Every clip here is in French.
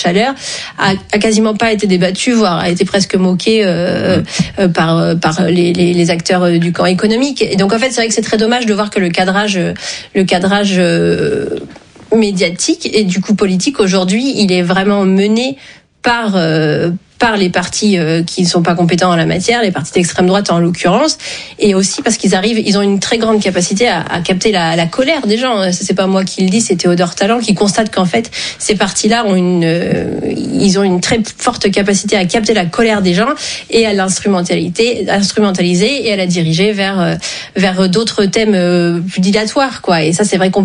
chaleur a quasiment pas été débattu, voire a été presque moqué par les acteurs du camp économique. Et donc en fait, c'est vrai que c'est très dommage de voir que le cadrage médiatique et du coup politique aujourd'hui, il est vraiment mené par les partis qui ne sont pas compétents en la matière, les partis d'extrême droite en l'occurrence, et aussi parce ils ont une très grande capacité à capter la colère des gens. C'est pas moi qui le dis, c'est Théodore Tallant qui constate qu'en fait ces partis-là ils ont une très forte capacité à capter la colère des gens et à l'instrumentaliser et à la diriger vers d'autres thèmes plus dilatoires, quoi. Et ça, c'est vrai qu'on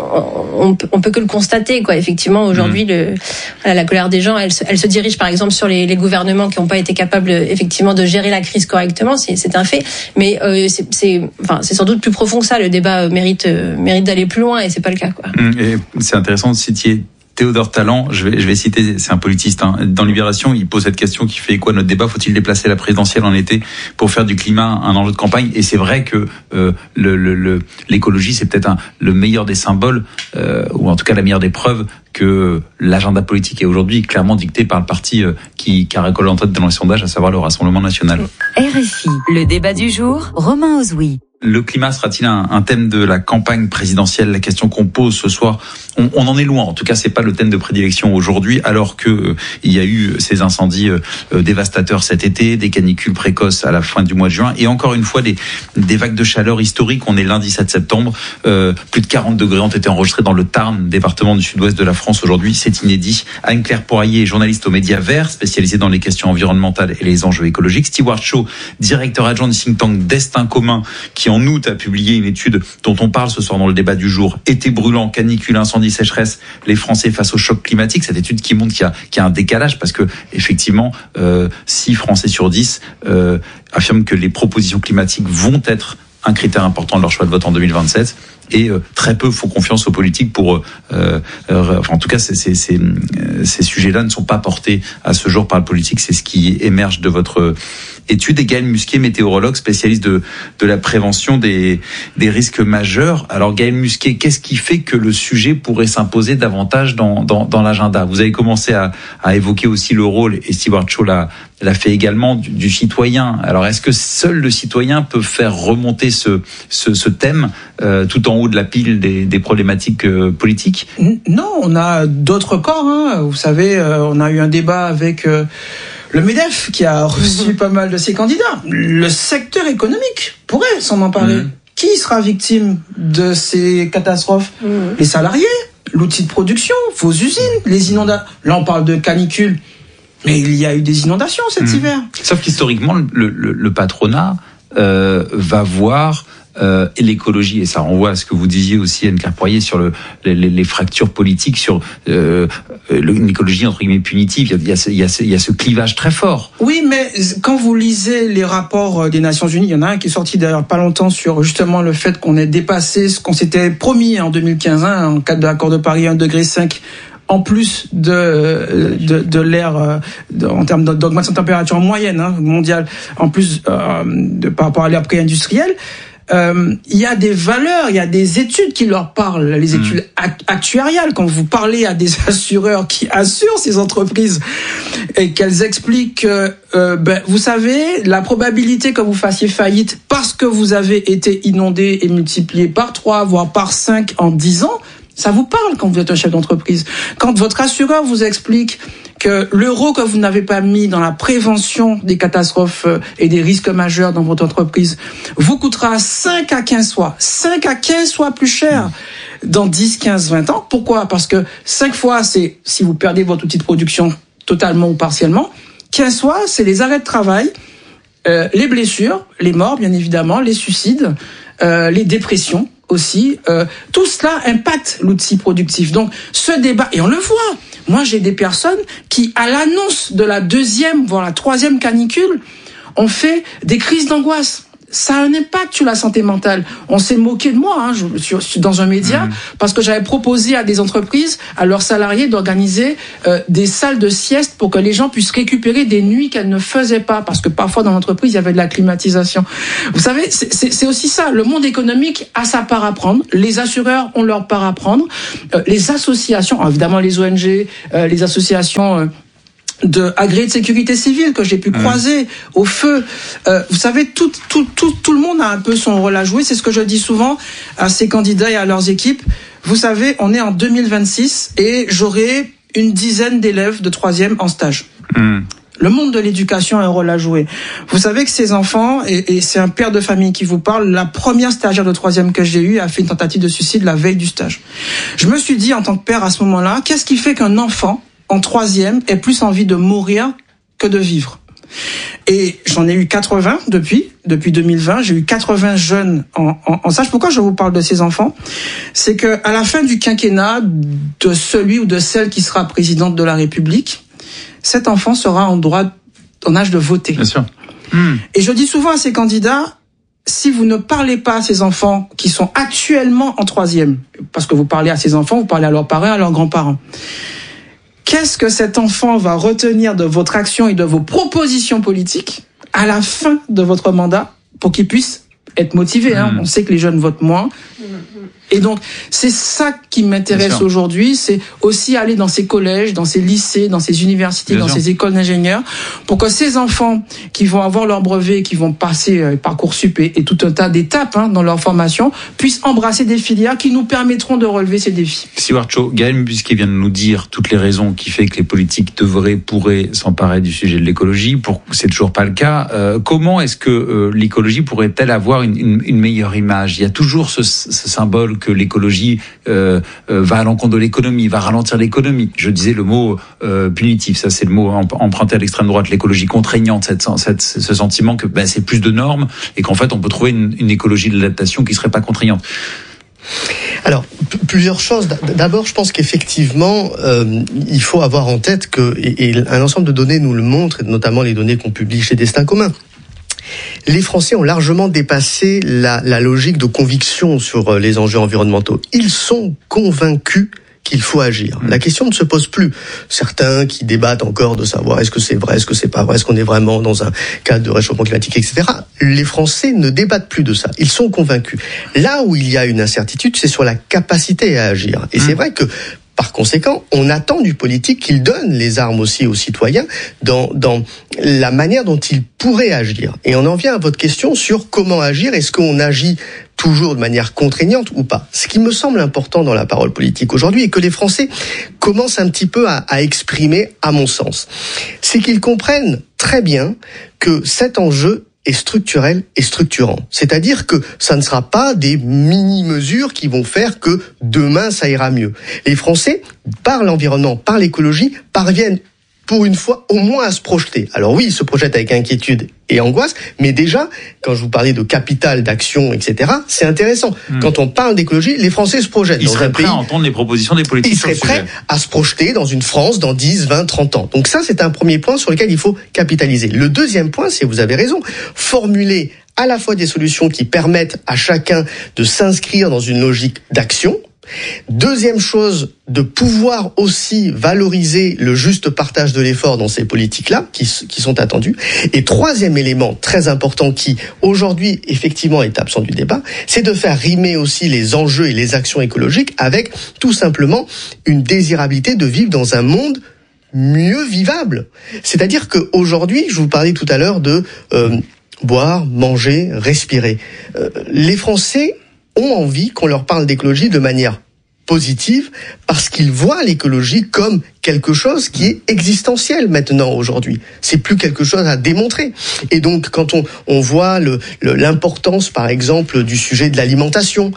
peut que le constater, quoi. Effectivement, aujourd'hui, la colère des gens, elle se dirige par exemple sur les gouvernements qui n'ont pas été capables effectivement de gérer la crise correctement, c'est un fait, mais c'est sans doute plus profond que ça. Le débat mérite d'aller plus loin et c'est pas le cas, quoi. Et c'est intéressant de citer Théodore Tallant, je vais citer, c'est un politiste, hein. Dans Libération, il pose cette question qui fait quoi notre débat, faut-il déplacer la présidentielle en été pour faire du climat un enjeu de campagne? Et c'est vrai que l'écologie, c'est peut-être le meilleur des symboles, ou en tout cas la meilleure des preuves que l'agenda politique est aujourd'hui clairement dicté par le parti qui a récolté en tête dans les sondages, à savoir le Rassemblement national. RFI, le débat du jour, Romain Ozoui. Le climat sera-t-il un thème de la campagne présidentielle? La question qu'on pose ce soir, on en est loin. En tout cas, c'est pas le thème de prédilection aujourd'hui, alors que il y a eu ces incendies dévastateurs cet été, des canicules précoces à la fin du mois de juin, et encore une fois des vagues de chaleur historiques. On est lundi 7 septembre, plus de 40 degrés ont été enregistrés dans le Tarn, département du sud-ouest de la France aujourd'hui. C'est inédit. Anne-Claire Poirier, journaliste aux médias verts, spécialisée dans les questions environnementales et les enjeux écologiques. Stewart Shaw, directeur adjoint du think tank Destin commun, qui en août a publié une étude dont on parle ce soir dans le débat du jour. Été brûlant, canicule, incendie, sécheresse, les Français face au choc climatique. Cette étude qui montre qu'il y a un décalage parce que effectivement, 6 Français sur 10 affirment que les propositions climatiques vont être un critère important de leur choix de vote en 2027. Et très peu font confiance aux politiques pour... en tout cas, ces sujets-là ne sont pas portés à ce jour par le politique. C'est ce qui émerge de votre étude. Et Gaël Musquet, météorologue, spécialiste de la prévention des risques majeurs. Alors Gaël Musquet, qu'est-ce qui fait que le sujet pourrait s'imposer davantage dans l'agenda? Vous avez commencé à évoquer aussi le rôle, et Stewart Shaw l'a fait également, du citoyen. Alors est-ce que seul le citoyen peut faire remonter ce thème tout en haut de la pile des problématiques politiques? Non, on a d'autres corps, hein. Vous savez, on a eu un débat avec le MEDEF qui a reçu pas mal de ses candidats. Le secteur économique pourrait s'en emparer. Qui sera victime de ces catastrophes? Les salariés, l'outil de production, vos usines, les inondations. Là, on parle de canicule, mais il y a eu des inondations cet hiver. Sauf qu'historiquement, le patronat va voir l'écologie, et ça renvoie à ce que vous disiez aussi, Anne-Claire Poirier, sur les fractures politiques, sur une écologie entre guillemets punitive. Il y a ce clivage très fort. Oui, mais quand vous lisez les rapports des Nations Unies, il y en a un qui est sorti d'ailleurs pas longtemps sur justement le fait qu'on ait dépassé ce qu'on s'était promis en 2015, en cadre de l'accord de Paris, 1,5 degré en plus de l'air en termes d'augmentation de température moyenne mondiale, en plus par rapport à l'ère pré-industrielle. Il y a des valeurs, il y a des études qui leur parlent, les études actuariales. Quand vous parlez à des assureurs qui assurent ces entreprises et qu'elles expliquent que, vous savez, la probabilité que vous fassiez faillite parce que vous avez été inondé est multipliée par 3, voire par 5 en 10 ans, ça vous parle quand vous êtes un chef d'entreprise. Quand votre assureur vous explique que l'euro que vous n'avez pas mis dans la prévention des catastrophes et des risques majeurs dans votre entreprise vous coûtera 5 à 15 fois plus cher dans 10, 15, 20 ans. Pourquoi? Parce que 5 fois, c'est si vous perdez votre outil de production totalement ou partiellement. 15 fois, c'est les arrêts de travail, les blessures, les morts, bien évidemment, les suicides, les dépressions aussi. Tout cela impacte l'outil productif. Donc, ce débat, et on le voit, moi, j'ai des personnes qui, à l'annonce de la 2e, voire la 3e canicule, ont fait des crises d'angoisse. ça a un impact sur la santé mentale. On s'est moqué de moi, je suis dans un média, parce que j'avais proposé à des entreprises, à leurs salariés, d'organiser des salles de sieste pour que les gens puissent récupérer des nuits qu'elles ne faisaient pas, parce que parfois dans l'entreprise, il y avait de la climatisation. Vous savez, c'est aussi ça. Le monde économique a sa part à prendre. Les assureurs ont leur part à prendre. Les associations, évidemment les ONG, les associations de agréés de sécurité civile que j'ai pu croiser au feu. Vous savez, tout le monde a un peu son rôle à jouer. C'est ce que je dis souvent à ces candidats et à leurs équipes. Vous savez, on est en 2026 et j'aurai une dizaine d'élèves de 3e en stage. Le monde de l'éducation a un rôle à jouer. Vous savez que ces enfants, et c'est un père de famille qui vous parle, la première stagiaire de 3e que j'ai eue a fait une tentative de suicide la veille du stage. Je me suis dit en tant que père à ce moment-là, qu'est-ce qui fait qu'un enfant en 3e ait plus envie de mourir que de vivre? Et j'en ai eu 80 depuis 2020, j'ai eu 80 jeunes en stage. Pourquoi je vous parle de ces enfants? C'est que à la fin du quinquennat de celui ou de celle qui sera présidente de la République, cet enfant sera en âge de voter. Bien sûr. Et je dis souvent à ces candidats, si vous ne parlez pas à ces enfants qui sont actuellement en 3e, parce que vous parlez à ces enfants, vous parlez à leurs parents, à leurs grands-parents, qu'est-ce que cet enfant va retenir de votre action et de vos propositions politiques à la fin de votre mandat pour qu'il puisse être motivé? On sait que les jeunes votent moins. Et donc, c'est ça qui m'intéresse aujourd'hui, c'est aussi aller dans ces collèges, dans ces lycées, dans ces universités, dans ces écoles d'ingénieurs, pour que ces enfants qui vont avoir leur brevet, qui vont passer Parcoursup et tout un tas d'étapes dans leur formation, puissent embrasser des filières qui nous permettront de relever ces défis. Stewart Chaud, Gaël Musquet vient de nous dire toutes les raisons qui fait que les politiques pourraient s'emparer du sujet de l'écologie. C'est toujours pas le cas. Comment est-ce que l'écologie pourrait-elle avoir une meilleure image? Il y a toujours ce symbole que l'écologie va à l'encontre de l'économie, va ralentir l'économie. Je disais le mot punitif, ça c'est le mot emprunté à l'extrême droite, l'écologie contraignante, ce sentiment que c'est plus de normes et qu'en fait on peut trouver une écologie de l'adaptation qui serait pas contraignante. Alors, plusieurs choses. D'abord, je pense qu'effectivement, il faut avoir en tête que, et un ensemble de données nous le montre, et notamment les données qu'on publie chez Destin Commun, les Français ont largement dépassé la logique de conviction sur les enjeux environnementaux. Ils sont convaincus qu'il faut agir. La question ne se pose plus. Certains qui débattent encore de savoir est-ce que c'est vrai, est-ce que c'est pas vrai, est-ce qu'on est vraiment dans un cadre de réchauffement climatique, etc. Les Français ne débattent plus de ça. Ils sont convaincus. Là où il y a une incertitude, c'est sur la capacité à agir. Et c'est vrai que par conséquent, on attend du politique qu'il donne les armes aussi aux citoyens dans la manière dont ils pourraient agir. Et on en vient à votre question sur comment agir. Est-ce qu'on agit toujours de manière contraignante ou pas? Ce qui me semble important dans la parole politique aujourd'hui et que les Français commencent un petit peu à exprimer, à mon sens, c'est qu'ils comprennent très bien que cet enjeu est structurel et structurant. C'est-à-dire que ça ne sera pas des mini-mesures qui vont faire que demain ça ira mieux. Les Français, par l'environnement, par l'écologie, parviennent pour une fois au moins à se projeter. Alors oui, ils se projettent avec inquiétude et angoisse, mais déjà, quand je vous parlais de capital, d'action, etc., c'est intéressant. Quand on parle d'écologie, les Français se projettent. Ils seraient prêts à entendre les propositions des politiques. Ils seraient prêts à se projeter dans une France dans 10, 20, 30 ans. Donc ça, c'est un premier point sur lequel il faut capitaliser. Le deuxième point, c'est, vous avez raison, formuler à la fois des solutions qui permettent à chacun de s'inscrire dans une logique d'action. Deuxième chose, de pouvoir aussi valoriser le juste partage de l'effort dans ces politiques-là, qui sont attendues. Et troisième élément très important qui, aujourd'hui, effectivement, est absent du débat, c'est de faire rimer aussi les enjeux et les actions écologiques avec, tout simplement, une désirabilité de vivre dans un monde mieux vivable. C'est-à-dire qu'aujourd'hui, je vous parlais tout à l'heure de boire, manger, respirer. Les Français ont envie qu'on leur parle d'écologie de manière positive parce qu'ils voient l'écologie comme quelque chose qui est existentiel maintenant aujourd'hui. C'est plus quelque chose à démontrer. Et donc quand on voit l'importance par exemple du sujet de l'alimentation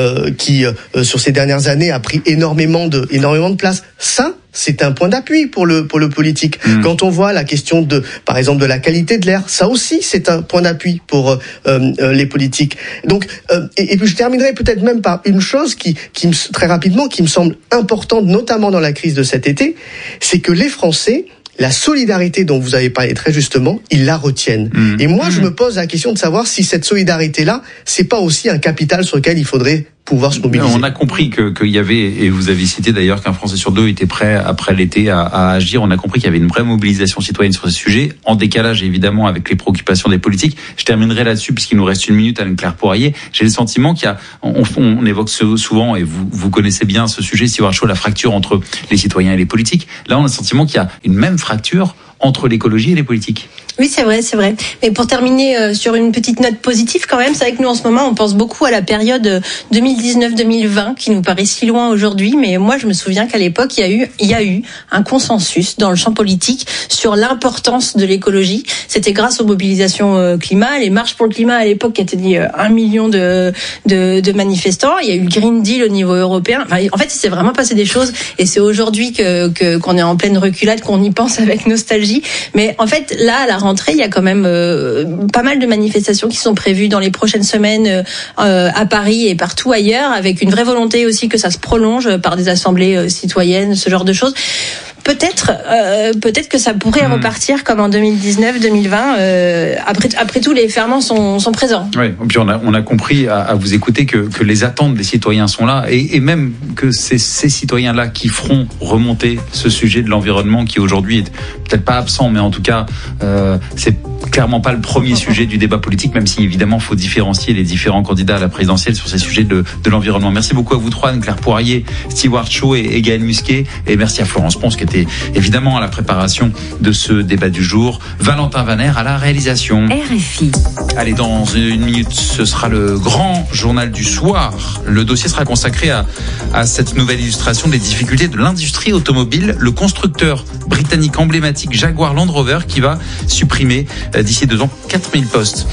qui sur ces dernières années a pris énormément de place, ça c'est un point d'appui pour le politique. Quand on voit la question par exemple de la qualité de l'air, ça aussi c'est un point d'appui pour les politiques. Donc et puis je terminerai peut-être même par une chose qui très rapidement qui me semble importante, notamment dans la crise de cet été, c'est que les Français la solidarité dont vous avez parlé très justement, ils la retiennent. Et moi, je me pose la question de savoir si cette solidarité-là, c'est pas aussi un capital sur lequel il faudrait pouvoir se mobiliser. On a compris qu'il y avait, et vous avez cité d'ailleurs qu'un Français sur deux était prêt après l'été à agir. On a compris qu'il y avait une vraie mobilisation citoyenne sur ce sujet, en décalage évidemment avec les préoccupations des politiques. Je terminerai là-dessus puisqu'il nous reste 1 minute à Anne-Claire Poirier. J'ai le sentiment qu'il y a, on évoque souvent, et vous connaissez bien ce sujet, Stewart Chaud, la fracture entre les citoyens et les politiques. Là, on a le sentiment qu'il y a une même fracture entre l'écologie et les politiques. Oui, c'est vrai. Mais pour terminer sur une petite note positive quand même, c'est vrai que nous en ce moment, on pense beaucoup à la période 2019-2020 qui nous paraît si loin aujourd'hui. Mais moi, je me souviens qu'à l'époque, il y a eu un consensus dans le champ politique sur l'importance de l'écologie. C'était grâce aux mobilisations climat, les marches pour le climat à l'époque qui étaient dit 1 million de manifestants. Il y a eu le Green Deal au niveau européen. Enfin, en fait, il s'est vraiment passé des choses et c'est aujourd'hui qu'on est en pleine reculade, qu'on y pense avec nostalgie. Mais en fait, là, à la rentrée, il y a quand même pas mal de manifestations qui sont prévues dans les prochaines semaines à Paris et partout ailleurs, avec une vraie volonté aussi que ça se prolonge par des assemblées citoyennes, ce genre de choses. Peut-être que ça pourrait repartir comme en 2019-2020. Après tout, les ferments sont présents. Oui, et puis on a compris à vous écouter que les attentes des citoyens sont là, et même que c'est ces citoyens-là qui feront remonter ce sujet de l'environnement qui aujourd'hui est peut-être pas absent, mais en tout cas c'est clairement pas le premier sujet du débat politique, même si évidemment faut différencier les différents candidats à la présidentielle sur ces sujets de l'environnement. Merci beaucoup à vous trois, Anne-Claire Poirier, Stewart Chaud et Gaël Musquet, et merci à Florence Ponce qui était évidemment à la préparation de ce débat du jour. Valentin Vaner à la réalisation. RFI. Allez, dans 1 minute, ce sera le grand journal du soir. Le dossier sera consacré à cette nouvelle illustration des difficultés de l'industrie automobile. Le constructeur britannique emblématique Jaguar Land Rover qui va supprimer d'ici 2 ans 4000 postes.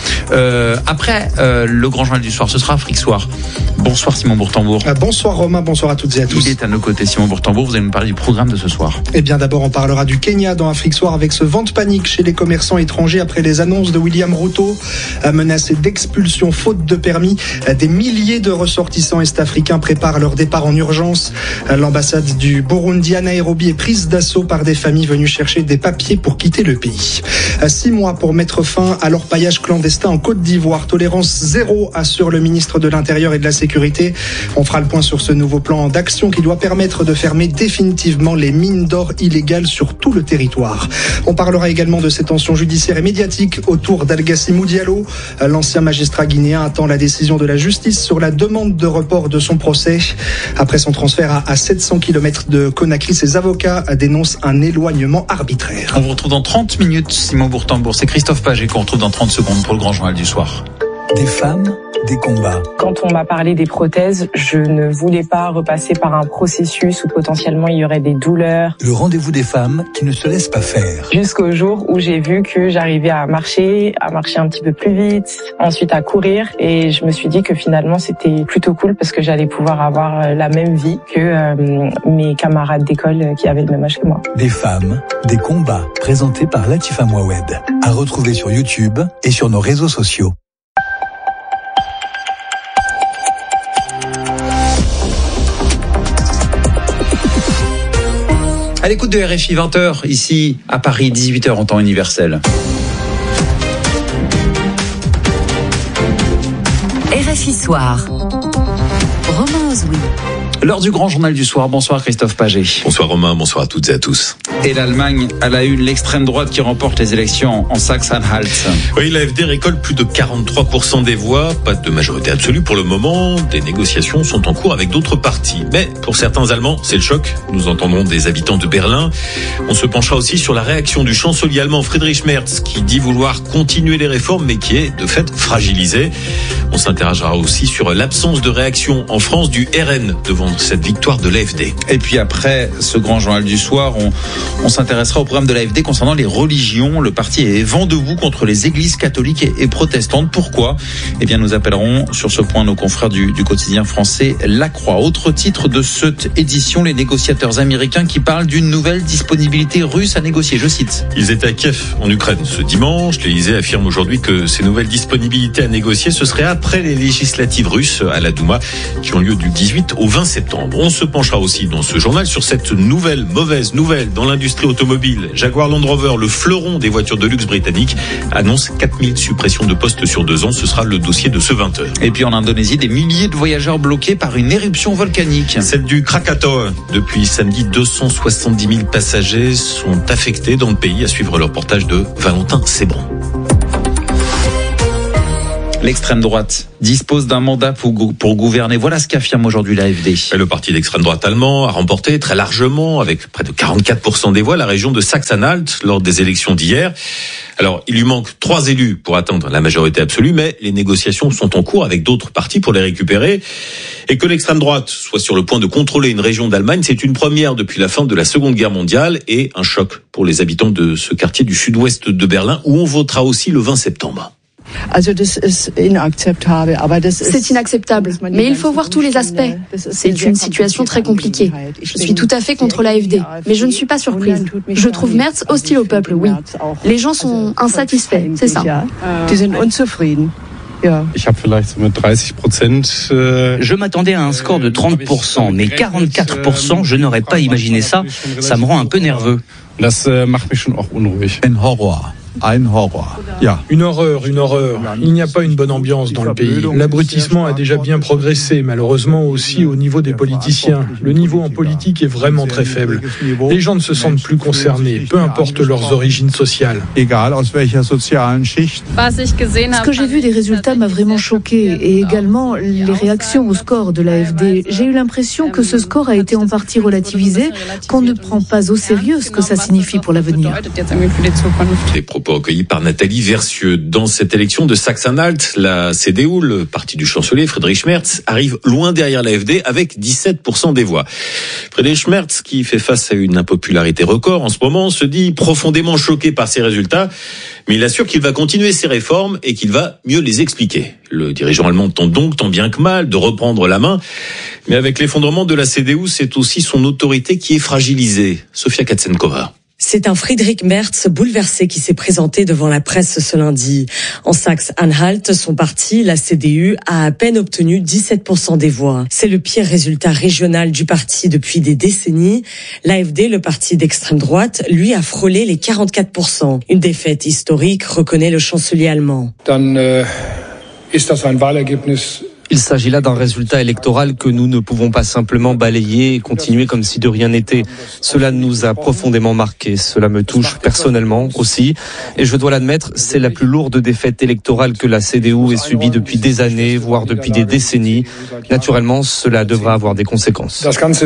Après le grand journal du soir, ce sera Afrique Soir. Bonsoir Simon Bourtambour. Bonsoir Romain, bonsoir à toutes et à tous. Il est à nos côtés, Simon Bourtambour. Vous allez nous parler du programme de ce soir. Eh bien d'abord on parlera du Kenya dans Afrique Soir avec ce vent de panique chez les commerçants étrangers après les annonces de William Ruto menacé d'expulsion faute de permis. Des milliers de ressortissants est-africains préparent leur départ en urgence. L'ambassade du Burundi à Nairobi est prise d'assaut par des familles venues chercher des papiers pour quitter le pays. 6 mois pour mettre fin à l'orpaillage clandestin en Côte d'Ivoire. Tolérance zéro, assure le ministre de l'Intérieur et de la Sécurité. On fera le point sur ce nouveau plan d'action qui doit permettre de fermer définitivement les mines d'or illégales sur tout le territoire. On parlera également de ces tensions judiciaires et médiatiques autour d'Al-Gassimou Diallo. L'ancien magistrat guinéen attend la décision de la justice sur la demande de report de son procès. Après son transfert à 700 km de Conakry, ses avocats dénoncent un éloignement arbitraire. On vous retrouve dans 30 minutes, Simon Bourtambour. C'est Christophe Paget qu'on retrouve dans 30 secondes pour le grand journal du soir. Des femmes, des combats. Quand on m'a parlé des prothèses, je ne voulais pas repasser par un processus où potentiellement il y aurait des douleurs. Le rendez-vous des femmes qui ne se laissent pas faire. Jusqu'au jour où j'ai vu que j'arrivais à marcher un petit peu plus vite, ensuite à courir, et je me suis dit que finalement c'était plutôt cool parce que j'allais pouvoir avoir la même vie que mes camarades d'école qui avaient le même âge que moi. Des femmes, des combats, présentés par Latifa Mouawed. À retrouver sur YouTube et sur nos réseaux sociaux. À l'écoute de RFI, 20h, ici à Paris, 18h en temps universel. RFI Soir. Romain Ozoui. L'heure du grand journal du soir. Bonsoir Christophe Paget. Bonsoir Romain, bonsoir à toutes et à tous. Et l'Allemagne à la une, l'extrême droite qui remporte les élections en Saxe-Anhalt. Oui, l'AfD récolte plus de 43% des voix, pas de majorité absolue pour le moment. Des négociations sont en cours avec d'autres partis. Mais pour certains Allemands, c'est le choc. Nous entendrons des habitants de Berlin. On se penchera aussi sur la réaction du chancelier allemand Friedrich Merz qui dit vouloir continuer les réformes mais qui est de fait fragilisé. On s'interrogera aussi sur l'absence de réaction en France du RN devant cette victoire de l'AfD. Et puis après ce grand journal du soir, on s'intéressera au programme de l'AfD concernant les religions. Le parti est vent debout contre les églises catholiques et protestantes. Pourquoi ? Eh bien, nous appellerons sur ce point nos confrères du quotidien français La Croix. Autre titre de cette édition, les négociateurs américains qui parlent d'une nouvelle disponibilité russe à négocier. Je cite. Ils étaient à Kiev, en Ukraine, ce dimanche. L'Élysée affirme aujourd'hui que ces nouvelles disponibilités à négocier, ce serait après les législatives russes à la Douma qui ont lieu du 18 au 20 septembre. On se penchera aussi dans ce journal sur cette nouvelle mauvaise nouvelle dans l'industrie l'industrie automobile. Jaguar Land Rover, le fleuron des voitures de luxe britanniques, annonce 4000 suppressions de postes sur 2 ans. Ce sera le dossier de ce 20h. Et puis en Indonésie, des milliers de voyageurs bloqués par une éruption volcanique. Celle du Krakatoa. Depuis samedi, 270 000 passagers sont affectés dans le pays. À suivre le reportage de Valentin Sébron. L'extrême droite dispose d'un mandat pour gouverner. Voilà ce qu'affirme aujourd'hui l'AfD. Le parti d'extrême droite allemand a remporté très largement, avec près de 44% des voix, la région de Sachsen-Anhalt lors des élections d'hier. Alors, il lui manque 3 élus pour atteindre la majorité absolue, mais les négociations sont en cours avec d'autres partis pour les récupérer. Et que l'extrême droite soit sur le point de contrôler une région d'Allemagne, c'est une première depuis la fin de la Seconde Guerre mondiale et un choc pour les habitants de ce quartier du sud-ouest de Berlin, où on votera aussi le 20 septembre. C'est inacceptable, mais il faut voir tous les aspects. C'est une situation très compliquée. Je suis tout à fait contre l'AfD, mais je ne suis pas surprise. Je trouve Merz hostile au peuple, oui. Les gens sont insatisfaits, c'est ça. Je m'attendais à un score de 30%, mais 44%, je n'aurais pas imaginé ça. Ça me rend un peu nerveux. Une horreur. Il n'y a pas une bonne ambiance dans le pays. L'abrutissement a déjà bien progressé, malheureusement aussi au niveau des politiciens. Le niveau en politique est vraiment très faible. Les gens ne se sentent plus concernés, peu importe leurs origines sociales. Ce que j'ai vu des résultats m'a vraiment choqué, et également les réactions au score de l'AfD. J'ai eu l'impression que ce score a été en partie relativisé, qu'on ne prend pas au sérieux ce que ça signifie pour l'avenir. Des propos recueillis par Nathalie Versieux. Dans cette élection de Sachsen-Anhalt, la CDU, le parti du chancelier Friedrich Merz, arrive loin derrière l'AfD avec 17% des voix. Friedrich Merz, qui fait face à une impopularité record en ce moment, se dit profondément choqué par ces résultats, mais il assure qu'il va continuer ses réformes et qu'il va mieux les expliquer. Le dirigeant allemand tente donc, tant bien que mal, de reprendre la main, mais avec l'effondrement de la CDU, c'est aussi son autorité qui est fragilisée. Sofia Katsenkova. C'est un Friedrich Merz bouleversé qui s'est présenté devant la presse ce lundi. En Saxe-Anhalt, son parti, la CDU, a à peine obtenu 17% des voix. C'est le pire résultat régional du parti depuis des décennies. L'AfD, le parti d'extrême droite, lui a frôlé les 44%. Une défaite historique, reconnaît le chancelier allemand. Il s'agit là d'un résultat électoral que nous ne pouvons pas simplement balayer et continuer comme si de rien n'était. Cela nous a profondément marqué. Cela me touche personnellement aussi. Et je dois l'admettre, c'est la plus lourde défaite électorale que la CDU ait subie depuis des années, voire depuis des décennies. Naturellement, cela devra avoir des conséquences.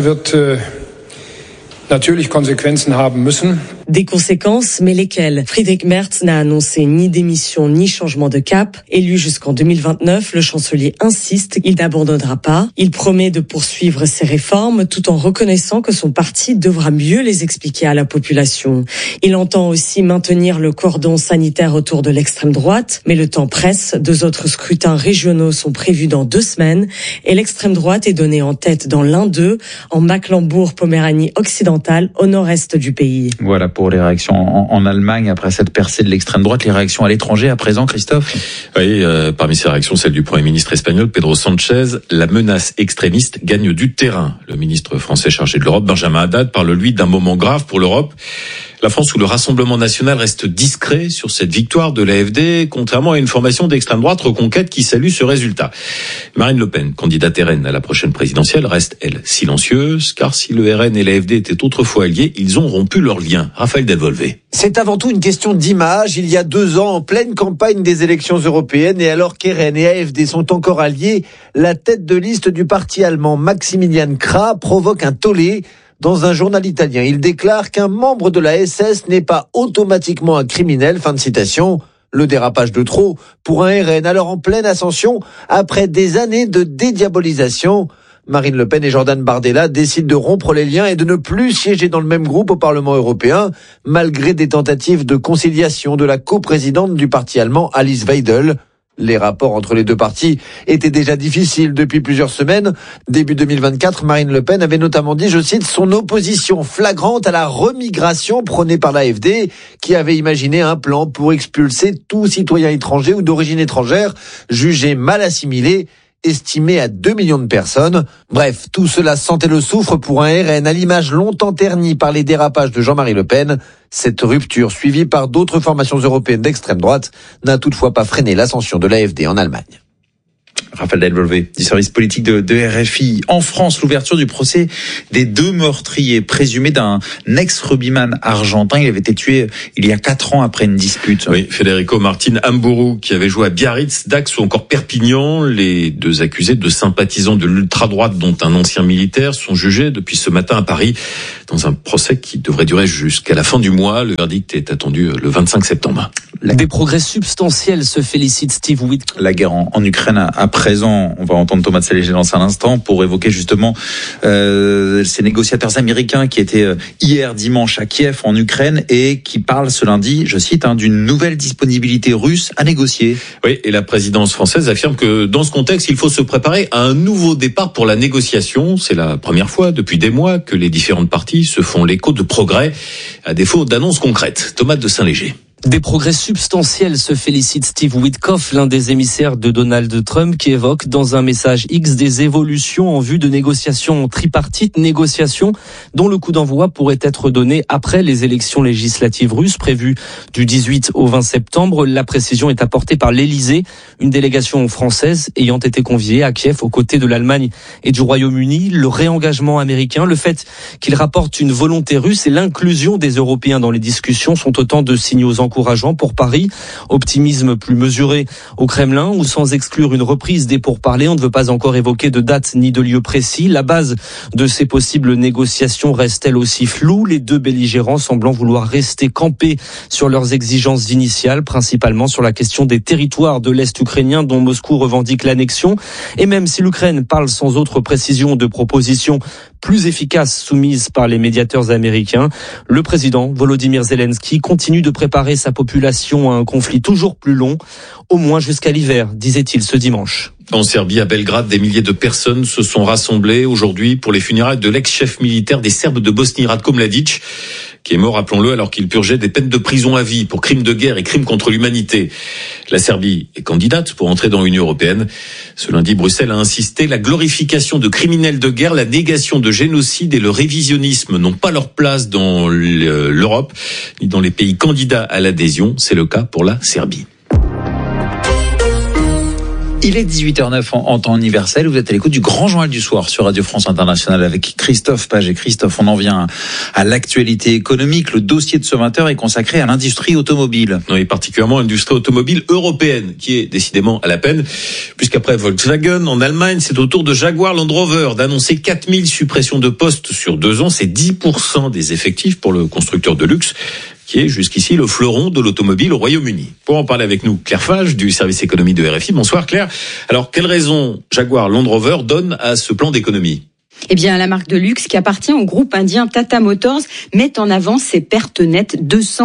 Des conséquences, mais lesquelles? Friedrich Merz n'a annoncé ni démission ni changement de cap. Élu jusqu'en 2029, le chancelier insiste, il n'abandonnera pas. Il promet de poursuivre ses réformes tout en reconnaissant que son parti devra mieux les expliquer à la population. Il entend aussi maintenir le cordon sanitaire autour de l'extrême droite, mais le temps presse. 2 autres scrutins régionaux sont prévus dans 2 semaines et l'extrême droite est donnée en tête dans l'un d'eux, en Mecklembourg-Poméranie occidentale, au nord-est du pays. Voilà pour les réactions en Allemagne après cette percée de l'extrême droite. Les réactions à l'étranger à présent, Christophe? Oui, parmi ces réactions, celle du Premier ministre espagnol Pedro Sánchez. La menace extrémiste gagne du terrain. Le ministre français chargé de l'Europe, Benjamin Haddad, parle lui d'un moment grave pour l'Europe. La France, où le Rassemblement national reste discret sur cette victoire de l'AfD, contrairement à une formation d'extrême droite Reconquête qui salue ce résultat. Marine Le Pen, candidate RN à la prochaine présidentielle, reste, elle, silencieuse, car si le RN et l'AfD étaient autrefois alliés, ils ont rompu leur lien. Raphaël Delvolvé. C'est avant tout une question d'image. Il y a 2 ans, en pleine campagne des élections européennes, et alors qu'RN et AfD sont encore alliés, la tête de liste du parti allemand Maximilian Krah provoque un tollé. Dans un journal italien, il déclare qu'un membre de la SS n'est pas automatiquement un criminel. Fin de citation. Le dérapage de trop pour un RN alors en pleine ascension après des années de dédiabolisation. Marine Le Pen et Jordan Bardella décident de rompre les liens et de ne plus siéger dans le même groupe au Parlement européen, malgré des tentatives de conciliation de la coprésidente du parti allemand, Alice Weidel. Les rapports entre les 2 partis étaient déjà difficiles depuis plusieurs semaines. Début 2024, Marine Le Pen avait notamment dit, je cite, son opposition flagrante à la remigration prônée par l'AfD, qui avait imaginé un plan pour expulser tout citoyen étranger ou d'origine étrangère jugé mal assimilé. estimé à 2 millions de personnes. Bref, tout cela sentait le soufre pour un RN à l'image longtemps ternie par les dérapages de Jean-Marie Le Pen. Cette rupture, suivie par d'autres formations européennes d'extrême droite, n'a toutefois pas freiné l'ascension de l'AfD en Allemagne. Raphaël Delvolvé, du service politique de RFI. En France, l'ouverture du procès des 2 meurtriers présumés d'un ex-rugbyman argentin. Il avait été tué il y a 4 ans après une dispute. Oui, Federico Martin Ambourou, qui avait joué à Biarritz, Dax ou encore Perpignan. Les 2 accusés de sympathisants de l'ultra-droite, dont un ancien militaire, sont jugés depuis ce matin à Paris dans un procès qui devrait durer jusqu'à la fin du mois. Le verdict est attendu le 25 septembre. Des progrès substantiels, se félicite Steve Witt. La guerre en Ukraine à présent, on va entendre Thomas Tselejé dans un instant pour évoquer justement ces négociateurs américains qui étaient hier dimanche à Kiev en Ukraine et qui parlent ce lundi, je cite, d'une nouvelle disponibilité russe à négocier. Oui, et la présidence française affirme que dans ce contexte, il faut se préparer à un nouveau départ pour la négociation. C'est la première fois depuis des mois que les différentes parties se font l'écho de progrès à défaut d'annonces concrètes. Thomas de Saint-Léger. Des progrès substantiels, se félicite Steve Witkoff, l'un des émissaires de Donald Trump, qui évoque dans un message X des évolutions en vue de négociations tripartites, négociations dont le coup d'envoi pourrait être donné après les élections législatives russes prévues du 18 au 20 septembre. La précision est apportée par l'Élysée, une délégation française ayant été conviée à Kiev aux côtés de l'Allemagne et du Royaume-Uni. Le réengagement américain, le fait qu'il rapporte une volonté russe et l'inclusion des Européens dans les discussions sont autant de signaux encourageant pour Paris. Optimisme plus mesuré au Kremlin, où sans exclure une reprise des pourparlers, on ne veut pas encore évoquer de date ni de lieu précis. La base de ces possibles négociations reste elle aussi floue, les 2 belligérants semblant vouloir rester campés sur leurs exigences initiales, principalement sur la question des territoires de l'Est ukrainien dont Moscou revendique l'annexion. Et même si l'Ukraine parle sans autre précision de propositions plus efficaces soumises par les médiateurs américains, le président Volodymyr Zelensky continue de préparer sa population à un conflit toujours plus long, au moins jusqu'à l'hiver, disait-il ce dimanche. En Serbie, à Belgrade, des milliers de personnes se sont rassemblées aujourd'hui pour les funérailles de l'ex-chef militaire des Serbes de Bosnie, Ratko Mladic, qui est mort, rappelons-le, alors qu'il purgeait des peines de prison à vie pour crimes de guerre et crimes contre l'humanité. La Serbie est candidate pour entrer dans l'Union européenne. Ce lundi, Bruxelles a insisté, la glorification de criminels de guerre, la négation de génocide et le révisionnisme n'ont pas leur place dans l'Europe, ni dans les pays candidats à l'adhésion. C'est le cas pour la Serbie. Il est 18h09 en temps universel. Vous êtes à l'écoute du Grand Journal du Soir sur Radio France Internationale avec Christophe Page. Et Christophe, on en vient à l'actualité économique. Le dossier de ce 20h est consacré à l'industrie automobile. Oui, particulièrement l'industrie automobile européenne, qui est décidément à la peine, puisqu'après Volkswagen, en Allemagne, c'est au tour de Jaguar Land Rover d'annoncer 4000 suppressions de postes sur 2 ans. C'est 10% des effectifs pour le constructeur de luxe, qui est jusqu'ici le fleuron de l'automobile au Royaume-Uni. Pour en parler avec nous, Claire Fage du service économie de RFI. Bonsoir Claire. Alors, quelles raisons Jaguar Land Rover donne à ce plan d'économie ? Eh bien, la marque de luxe qui appartient au groupe indien Tata Motors met en avant ses pertes nettes,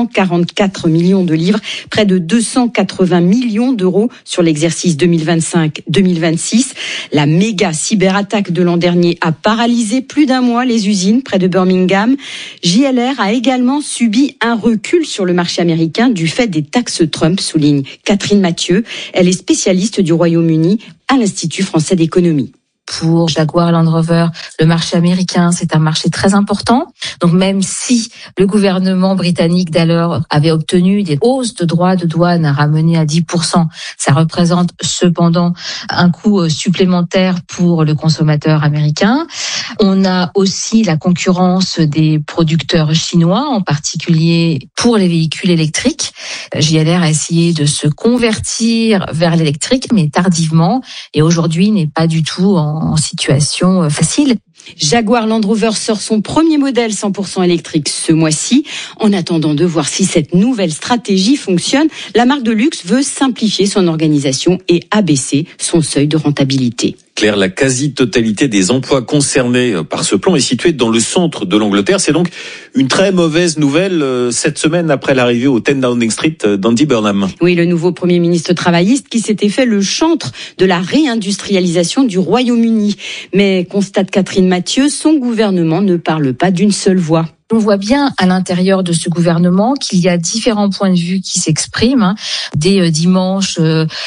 244 millions de livres, près de 280 millions d'euros sur l'exercice 2025-2026. La méga cyberattaque de l'an dernier a paralysé plus d'1 mois les usines près de Birmingham. JLR a également subi un recul sur le marché américain du fait des taxes Trump, souligne Catherine Mathieu. Elle est spécialiste du Royaume-Uni à l'Institut français d'économie. Pour Jaguar Land Rover, le marché américain, c'est un marché très important. Donc même si le gouvernement britannique d'alors avait obtenu des hausses de droits de douane ramenées à 10%, ça représente cependant un coût supplémentaire pour le consommateur américain. On a aussi la concurrence des producteurs chinois, en particulier pour les véhicules électriques. JLR a essayé de se convertir vers l'électrique, mais tardivement, et aujourd'hui n'est pas du tout en situation facile. Jaguar Land Rover sort son premier modèle 100% électrique ce mois-ci. En attendant de voir si cette nouvelle stratégie fonctionne, la marque de luxe veut simplifier son organisation et abaisser son seuil de rentabilité. Claire, la quasi-totalité des emplois concernés par ce plan est située dans le centre de l'Angleterre. C'est donc une très mauvaise nouvelle cette semaine après l'arrivée au 10 Downing Street d'Andy Burnham. Oui, le nouveau Premier ministre travailliste qui s'était fait le chantre de la réindustrialisation du Royaume-Uni. Mais, constate Catherine Mathieu, son gouvernement ne parle pas d'une seule voix. On voit bien à l'intérieur de ce gouvernement qu'il y a différents points de vue qui s'expriment. Dès dimanche,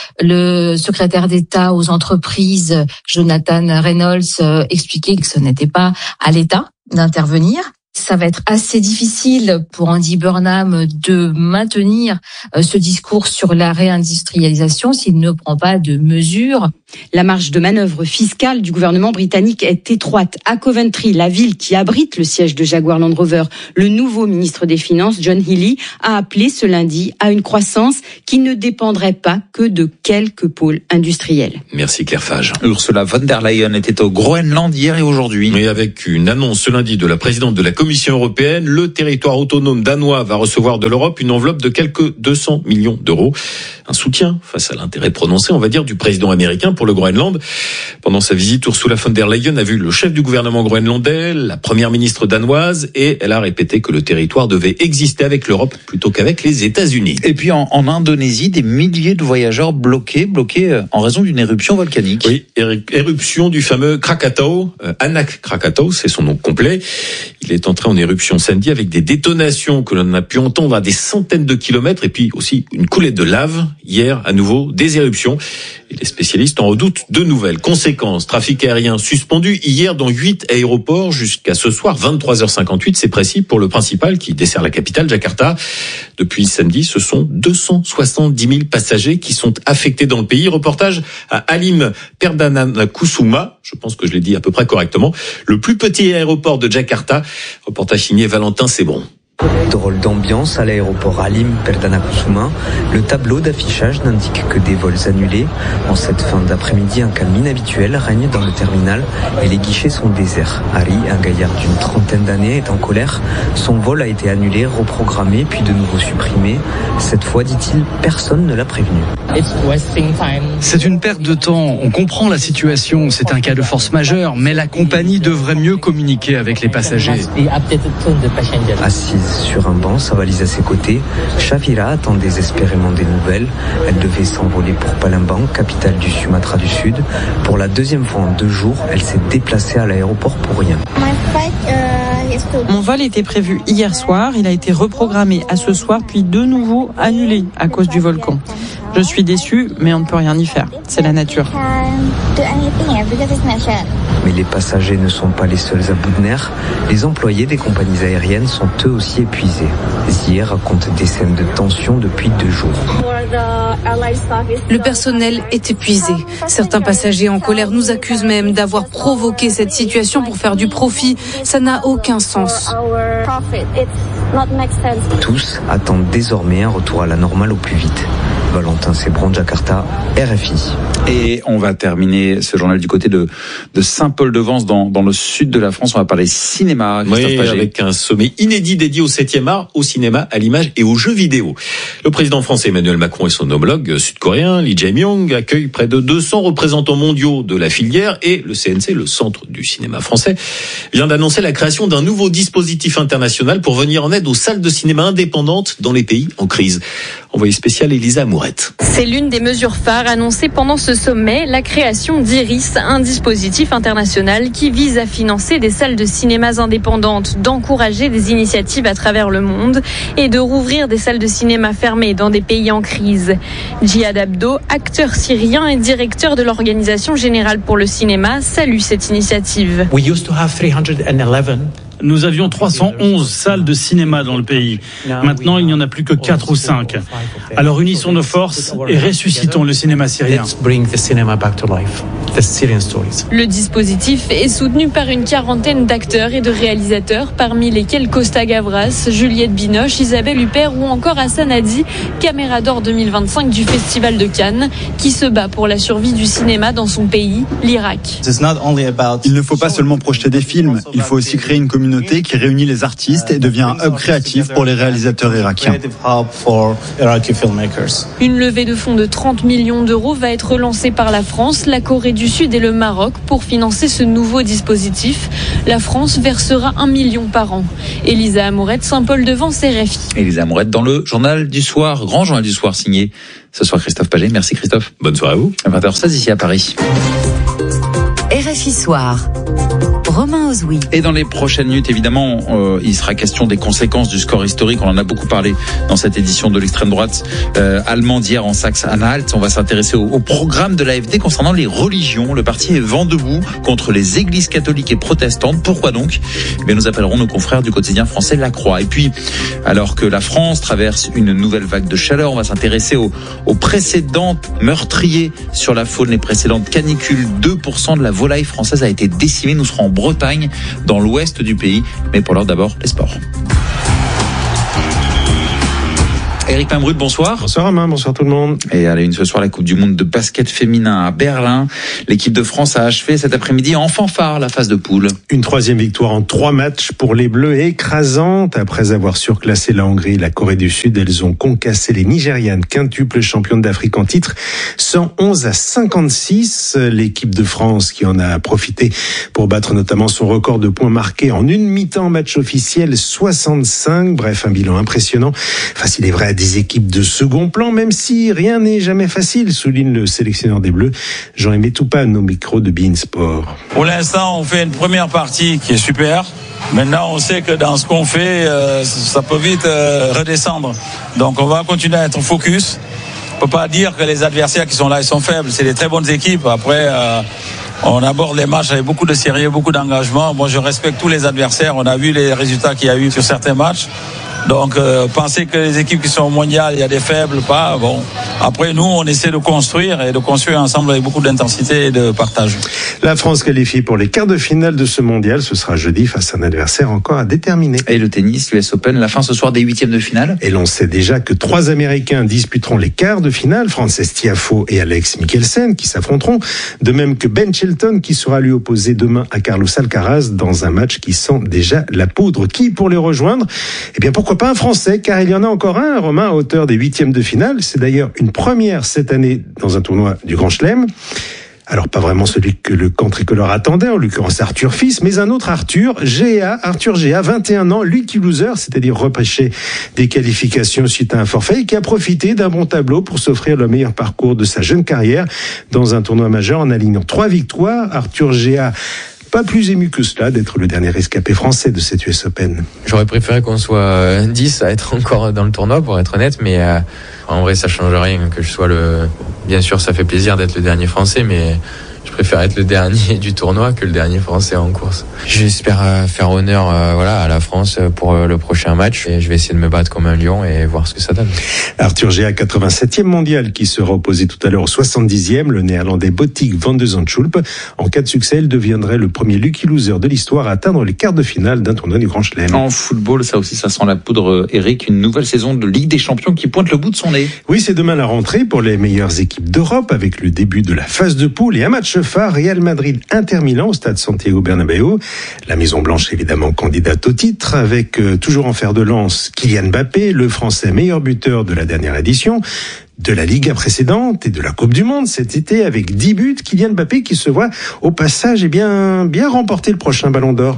le secrétaire d'État aux entreprises, Jonathan Reynolds, expliquait que ce n'était pas à l'État d'intervenir. Ça va être assez difficile pour Andy Burnham de maintenir ce discours sur la réindustrialisation s'il ne prend pas de mesures. La marge de manœuvre fiscale du gouvernement britannique est étroite. À Coventry, la ville qui abrite le siège de Jaguar Land Rover, le nouveau ministre des Finances, John Healey, a appelé ce lundi à une croissance qui ne dépendrait pas que de quelques pôles industriels. Merci Claire Fage. Ursula von der Leyen était au Groenland hier et aujourd'hui. Et avec une annonce ce lundi de la présidente de la Commission européenne, le territoire autonome danois va recevoir de l'Europe une enveloppe de quelques 200 millions d'euros. Un soutien face à l'intérêt prononcé, on va dire, du président américain pour le Groenland. Pendant sa visite, Ursula von der Leyen a vu le chef du gouvernement groenlandais, la première ministre danoise, et elle a répété que le territoire devait exister avec l'Europe plutôt qu'avec les États-Unis. Et puis en Indonésie, des milliers de voyageurs bloqués en raison d'une éruption volcanique. Oui, éruption du fameux Krakatau. Anak Krakatau, c'est son nom complet. Il est entré en éruption samedi avec des détonations que l'on a pu entendre à des centaines de kilomètres et puis aussi une coulée de lave. Hier, à nouveau, des éruptions. Et les spécialistes en redoutent de nouvelles conséquences. Trafic aérien suspendu hier dans 8 aéroports jusqu'à ce soir, 23h58. C'est précis pour le principal qui dessert la capitale, Jakarta. Depuis samedi, ce sont 270 000 passagers qui sont affectés dans le pays. Reportage à Halim Perdanakusuma. Je pense que je l'ai dit à peu près correctement. Le plus petit aéroport de Jakarta. Reportage signé Valentin Sebron. Drôle d'ambiance à l'aéroport Halim Perdanakusuma. Le tableau d'affichage n'indique que des vols annulés. En cette fin d'après-midi, un calme inhabituel règne dans le terminal et les guichets sont déserts. Harry, un gaillard d'une trentaine d'années, est en colère. Son vol a été annulé, reprogrammé, puis de nouveau supprimé. Cette fois, dit-il, personne ne l'a prévenu. C'est une perte de temps. On comprend la situation. C'est un cas de force majeure, mais la compagnie devrait mieux communiquer avec les passagers. Assise sur un banc, sa valise à ses côtés, Shafira attend désespérément des nouvelles. Elle devait s'envoler pour Palembang, capitale du Sumatra du Sud. Pour la deuxième fois en 2 jours, elle s'est déplacée à l'aéroport pour rien. Mon vol était prévu hier soir, il a été reprogrammé à ce soir, puis de nouveau annulé à cause du volcan. Je suis déçue, mais on ne peut rien y faire. C'est la nature. Mais les passagers ne sont pas les seuls à bout de nerfs. Les employés des compagnies aériennes sont eux aussi épuisés. Zier raconte des scènes de tension depuis 2 jours. Le personnel est épuisé. Certains passagers en colère nous accusent même d'avoir provoqué cette situation pour faire du profit. Ça n'a aucun sens. Tous attendent désormais un retour à la normale au plus vite. Valentin Sebron, Jakarta, RFI. Et on va terminer ce journal du côté de Saint-Paul-de-Vence dans le sud de la France. On va parler cinéma. Oui, avec un sommet inédit dédié au 7e art, au cinéma, à l'image et aux jeux vidéo. Le président français Emmanuel Macron et son homologue sud-coréen Lee Jae-myung accueillent près de 200 représentants mondiaux de la filière et le CNC, le Centre du cinéma français, vient d'annoncer la création d'un nouveau dispositif international pour venir en aide aux salles de cinéma indépendantes dans les pays en crise. Envoyé spécial Elisa Mourette. C'est l'une des mesures phares annoncées pendant ce sommet, la création d'Iris, un dispositif international qui vise à financer des salles de cinéma indépendantes, d'encourager des initiatives à travers le monde et de rouvrir des salles de cinéma fermées dans des pays en crise. Djihad Abdo, acteur syrien et directeur de l'Organisation générale pour le cinéma, salue cette initiative. Nous avions 311 salles de cinéma dans le pays. Maintenant, il n'y en a plus que 4 ou 5. Alors unissons nos forces et ressuscitons le cinéma syrien. Le dispositif est soutenu par une quarantaine d'acteurs et de réalisateurs, parmi lesquels Costa Gavras, Juliette Binoche, Isabelle Huppert ou encore Hassan Hadi, Caméra d'or 2025 du Festival de Cannes, qui se bat pour la survie du cinéma dans son pays, l'Irak. Il ne faut pas seulement projeter des films, il faut aussi créer une communauté qui réunit les artistes et devient un hub créatif pour les réalisateurs irakiens. Une levée de fonds de 30 millions d'euros va être lancée par la France, la Corée du Sud et le Maroc pour financer ce nouveau dispositif. La France versera 1 million par an. Elisa Amourette, Saint-Paul-de-Vence, RFI. Elisa Amourette dans le journal du soir, grand journal du soir signé ce soir Christophe Paget. Merci Christophe. Bonne soirée à vous. À 20h16 ici à Paris. RFI. RFI Soir. Romain Ozoui. Et dans les prochaines minutes, évidemment, il sera question des conséquences du score historique. On en a beaucoup parlé dans cette édition de l'extrême droite allemande hier en Saxe-Anhalt. On va s'intéresser au programme de l'AfD concernant les religions. Le parti est vent debout contre les églises catholiques et protestantes. Pourquoi donc ? Eh bien, nous appellerons nos confrères du quotidien français La Croix. Et puis, alors que la France traverse une nouvelle vague de chaleur, on va s'intéresser aux précédents meurtriers sur la faune, les précédentes canicules. 2% de la volaille française a été décimée. Nous serons en Bretagne, dans l'ouest du pays. Mais pour l'heure, d'abord, les sports. Éric Pimbrut, bonsoir. Bonsoir Romain, bonsoir tout le monde. Et à la une ce soir, la Coupe du Monde de basket féminin à Berlin. L'équipe de France a achevé cet après-midi en fanfare la phase de poule. Une 3e victoire en 3 matchs pour les Bleus, écrasante. Après avoir surclassé la Hongrie et la Corée du Sud, elles ont concassé les Nigérianes, quintuples championnes d'Afrique en titre, 111-56. L'équipe de France qui en a profité pour battre notamment son record de points marqués en une mi-temps match officiel, 65. Bref, un bilan impressionnant. Face, il est vrai, à des équipes de second plan, même si rien n'est jamais facile, souligne le sélectionneur des Bleus, Jean-Aimé Toupane, au micro de beIN Sport. Pour l'instant, on fait une première partie qui est super. Maintenant, on sait que dans ce qu'on fait, ça peut vite redescendre. Donc, on va continuer à être focus. On peut pas dire que les adversaires qui sont là, ils sont faibles. C'est des très bonnes équipes. Après, on aborde les matchs avec beaucoup de sérieux, beaucoup d'engagement. Moi, je respecte tous les adversaires. On a vu les résultats qu'il y a eu sur certains matchs. Donc, penser que les équipes qui sont au mondial, il y a des faibles, pas, bon. Après, nous, on essaie de construire ensemble avec beaucoup d'intensité et de partage. La France qualifie pour les quarts de finale de ce mondial. Ce sera jeudi face à un adversaire encore à déterminer. Et le tennis, l'US Open, la fin ce soir des 8e de finale. Et l'on sait déjà que 3 Américains disputeront les quarts de finale. Frances Tiafoe et Alex Mikkelsen qui s'affronteront. De même que Ben Shelton qui sera lui opposé demain à Carlos Alcaraz dans un match qui sent déjà la poudre. Qui pour les rejoindre ? Eh bien, pourquoi pas un Français, car il y en a encore un, Romain, à hauteur des 8e de finale. C'est d'ailleurs une première cette année dans un tournoi du Grand Chelem. Alors, pas vraiment celui que le camp tricolore attendait, en l'occurrence Arthur Fils, mais un autre Arthur Géa, 21 ans, lucky loser, c'est-à-dire repêché des qualifications suite à un forfait, et qui a profité d'un bon tableau pour s'offrir le meilleur parcours de sa jeune carrière dans un tournoi majeur en alignant 3 victoires. Arthur Géa, pas plus ému que cela d'être le dernier rescapé français de cette US Open. J'aurais préféré qu'on soit 10 à être encore dans le tournoi, pour être honnête, mais en vrai ça change rien que je sois Bien sûr, ça fait plaisir d'être le dernier français, mais je préfère être le dernier du tournoi que le dernier français en course. J'espère faire honneur à la France pour le prochain match et je vais essayer de me battre comme un lion et voir ce que ça donne. Arthur Géa, 87e mondial, qui sera opposé tout à l'heure au 70e, le néerlandais Botic van de Zandschulp. En cas de succès, il deviendrait le premier lucky loser de l'histoire à atteindre les quarts de finale d'un tournoi du Grand Chelem. En football, ça aussi, ça sent la poudre, Eric, une nouvelle saison de Ligue des Champions qui pointe le bout de son nez. Oui, c'est demain la rentrée pour les meilleures équipes d'Europe avec le début de la phase de poule et un match phare, Real Madrid-Inter Milan au stade Santiago Bernabéu. La Maison Blanche évidemment candidate au titre avec toujours en fer de lance Kylian Mbappé, le Français meilleur buteur de la dernière édition de la Liga précédente et de la Coupe du Monde cet été avec 10 buts. Kylian Mbappé qui se voit au passage bien remporter le prochain Ballon d'Or.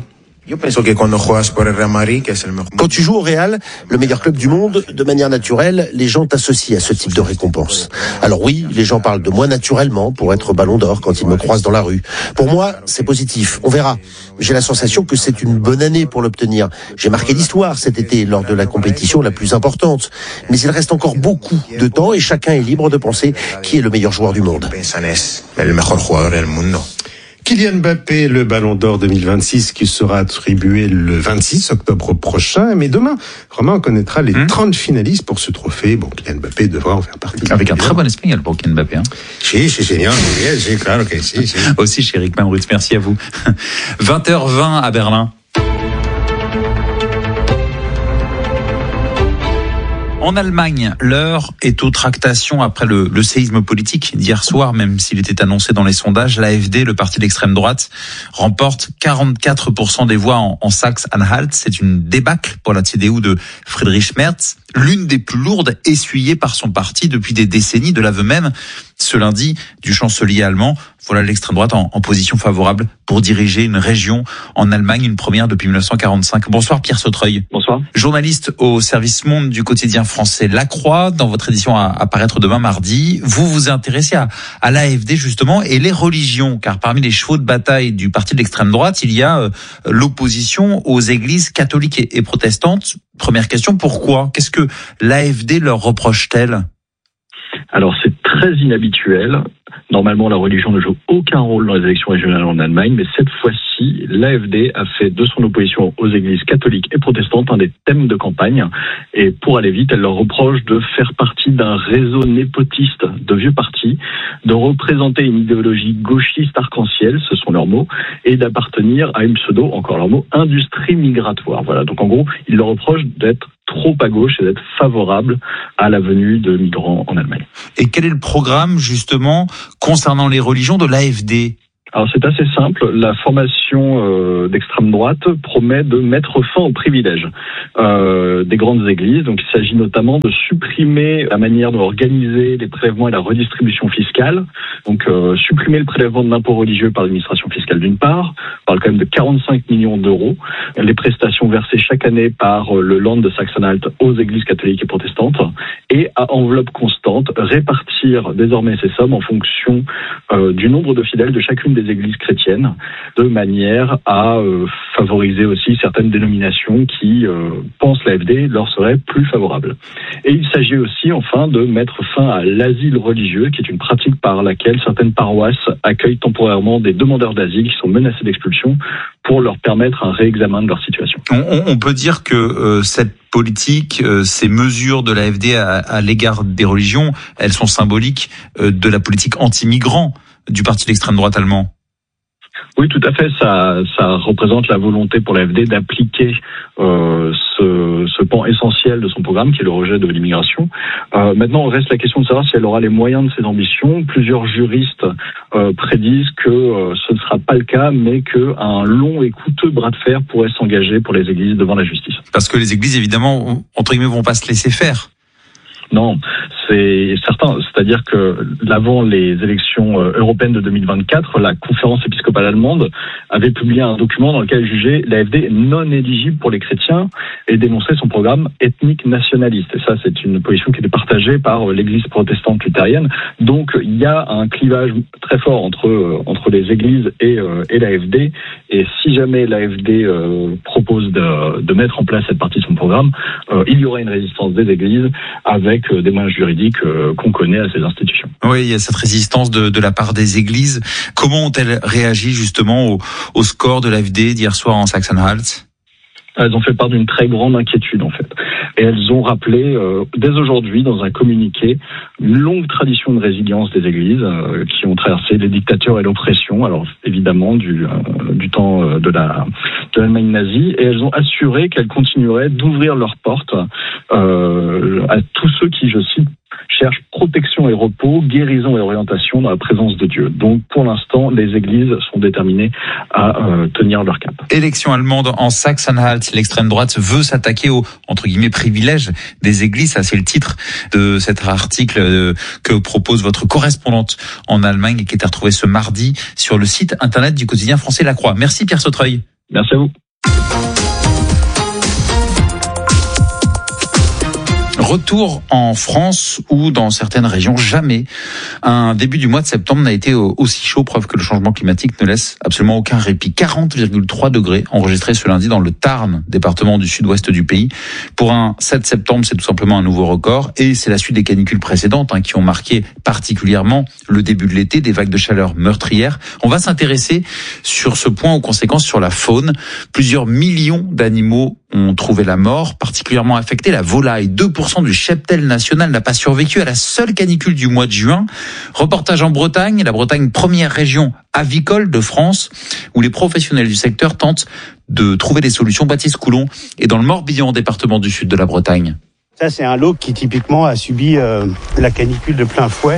Quand tu joues au Real, le meilleur club du monde, de manière naturelle, les gens t'associent à ce type de récompense. Alors oui, les gens parlent de moi naturellement pour être Ballon d'Or quand ils me croisent dans la rue. Pour moi, c'est positif. On verra. J'ai la sensation que c'est une bonne année pour l'obtenir. J'ai marqué l'histoire cet été lors de la compétition la plus importante. Mais il reste encore beaucoup de temps et chacun est libre de penser qui est le meilleur joueur du monde. Kylian Mbappé, le Ballon d'Or 2026 qui sera attribué le 26 octobre prochain. Mais demain, Romain, on connaîtra les 30 finalistes pour ce trophée. Bon, Kylian Mbappé devra en faire partie. Avec un très bon espagnol pour Kylian Mbappé. Si, señor. Si, claro que si. Aussi chez Éric Pimbrut, merci à vous. 20h20 à Berlin. En Allemagne, l'heure est aux tractations après le séisme politique d'hier soir, même s'il était annoncé dans les sondages. L'AfD, le parti d'extrême droite, remporte 44% des voix en Saxe-Anhalt. C'est une débâcle pour la CDU de Friedrich Merz, l'une des plus lourdes essuyées par son parti depuis des décennies, de l'aveu même ce lundi du chancelier allemand Voilà l'extrême droite en position favorable pour diriger une région en Allemagne, une première depuis 1945. Bonsoir Pierre Sautreuil. Bonsoir. Journaliste au service Monde du quotidien français La Croix, dans votre édition à paraître demain mardi. Vous vous intéressez à l'AfD justement et les religions, car parmi les chevaux de bataille du parti de l'extrême droite, il y a l'opposition aux églises catholiques et protestantes. Première question, pourquoi ? Qu'est-ce que l'AfD leur reproche-t-elle ? Alors c'est très inhabituel. Normalement, la religion ne joue aucun rôle dans les élections régionales en Allemagne, mais cette fois-ci, l'AfD a fait de son opposition aux églises catholiques et protestantes un des thèmes de campagne. Et pour aller vite, elle leur reproche de faire partie d'un réseau népotiste de vieux partis, de représenter une idéologie gauchiste arc-en-ciel, ce sont leurs mots, et d'appartenir à une pseudo, encore leurs mots, industrie migratoire. Voilà. Donc en gros, ils leur reprochent d'être trop à gauche et d'être favorable à la venue de migrants en Allemagne. Et quel est le programme, justement, concernant les religions de l'AfD ? Alors c'est assez simple, la formation d'extrême droite promet de mettre fin aux privilèges des grandes églises. Donc il s'agit notamment de supprimer la manière d'organiser les prélèvements et la redistribution fiscale. Donc supprimer le prélèvement de l'impôt religieux par l'administration fiscale d'une part, on parle quand même de 45 millions d'euros. Les prestations versées chaque année par le Land de Sachsen-Anhalt aux églises catholiques et protestantes, et à enveloppe constante, répartir désormais ces sommes en fonction du nombre de fidèles de chacune des églises chrétiennes, de manière à favoriser aussi certaines dénominations qui pensent l'AfD leur serait plus favorable. Et il s'agit aussi enfin de mettre fin à l'asile religieux, qui est une pratique par laquelle certaines paroisses accueillent temporairement des demandeurs d'asile qui sont menacés d'expulsion pour leur permettre un réexamen de leur situation. On peut dire que cette politique, ces mesures de l'AfD à l'égard des religions, elles sont symboliques de la politique anti-migrant du parti d'extrême droite allemand. Oui, tout à fait. Ça représente la volonté pour l'AfD d'appliquer ce pan essentiel de son programme, qui est le rejet de l'immigration. Maintenant, reste la question de savoir si elle aura les moyens de ses ambitions. Plusieurs juristes prédisent que ce ne sera pas le cas, mais qu'un long et coûteux bras de fer pourrait s'engager pour les églises devant la justice. Parce que les églises, évidemment, entre guillemets, vont pas se laisser faire. Non, c'est certain. C'est-à-dire que avant les élections européennes de 2024, la conférence épiscopale allemande avait publié un document dans lequel elle jugeait l'AfD non éligible pour les chrétiens et dénonçait son programme ethnique nationaliste. Et ça, c'est une position qui était partagée par l'église protestante luthérienne. Donc, il y a un clivage très fort entre les églises et l'AfD. Et si jamais l'AfD propose de mettre en place cette partie de son programme, il y aura une résistance des églises avec des moyens juridiques qu'on connaît à ces institutions. Oui, il y a cette résistance de la part des églises. Comment ont-elles réagi justement au score de l'AfD d'hier soir en Sachsen-Anhalt ? Elles ont fait part d'une très grande inquiétude en fait. Et elles ont rappelé dès aujourd'hui dans un communiqué une longue tradition de résilience des églises qui ont traversé les dictatures et l'oppression, alors évidemment du temps de l'Allemagne nazie, et elles ont assuré qu'elles continueraient d'ouvrir leurs portes à tous ceux qui, je cite, cherchent protection et repos, guérison et orientation dans la présence de Dieu. Donc, pour l'instant, les églises sont déterminées à tenir leur cap. Élection allemande en Sachsen-Anhalt. L'extrême droite veut s'attaquer aux, entre guillemets, privilèges des églises. Ça, c'est le titre de cet article que propose votre correspondante en Allemagne et qui est à retrouver ce mardi sur le site internet du quotidien français La Croix. Merci Pierre Sautreuil. Merci à vous. Retour en France où dans certaines régions, jamais un début du mois de septembre n'a été aussi chaud, preuve que le changement climatique ne laisse absolument aucun répit. 40,3 degrés enregistrés ce lundi dans le Tarn, département du sud-ouest du pays. Pour un 7 septembre, c'est tout simplement un nouveau record et c'est la suite des canicules précédentes qui ont marqué particulièrement le début de l'été, des vagues de chaleur meurtrières. On va s'intéresser sur ce point aux conséquences sur la faune. Plusieurs millions d'animaux ont trouvé la mort, particulièrement affectée la volaille. 2% du cheptel national n'a pas survécu à la seule canicule du mois de juin. Reportage en Bretagne, la Bretagne, première région avicole de France, où les professionnels du secteur tentent de trouver des solutions. Baptiste Coulon est dans le Morbihan, département du sud de la Bretagne. Ça, c'est un lot qui typiquement a subi la canicule de plein fouet.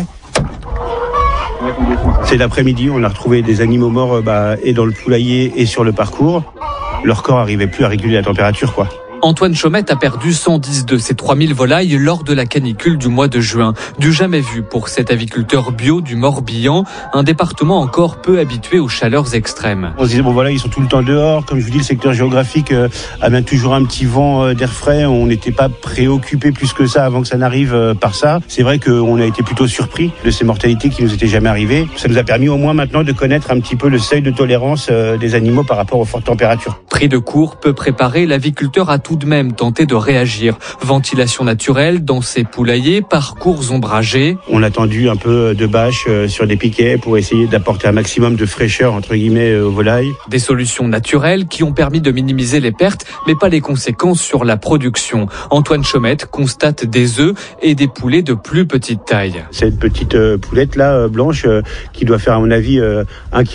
C'est l'après-midi, on a retrouvé des animaux morts et dans le poulailler et sur le parcours. Leur corps n'arrivait plus à réguler la température, quoi. Antoine Chaumette a perdu 110 de ses 3000 volailles lors de la canicule du mois de juin. Du jamais vu pour cet aviculteur bio du Morbihan, un département encore peu habitué aux chaleurs extrêmes. On se disait, bon voilà, ils sont tout le temps dehors. Comme je vous dis, le secteur géographique amène toujours un petit vent d'air frais. On n'était pas préoccupé plus que ça avant que ça n'arrive par ça. C'est vrai qu'on a été plutôt surpris de ces mortalités qui nous étaient jamais arrivées. Ça nous a permis au moins maintenant de connaître un petit peu le seuil de tolérance des animaux par rapport aux fortes températures. Pris de court, peu préparé, l'aviculteur a tout de même tenté de réagir. Ventilation naturelle dans ses poulaillers, parcours ombragés. On a tendu un peu de bâche sur des piquets pour essayer d'apporter un maximum de fraîcheur entre guillemets aux volailles. Des solutions naturelles qui ont permis de minimiser les pertes, mais pas les conséquences sur la production. Antoine Chaumette constate des œufs et des poulets de plus petite taille. Cette petite poulette là blanche qui doit faire à mon avis 1,2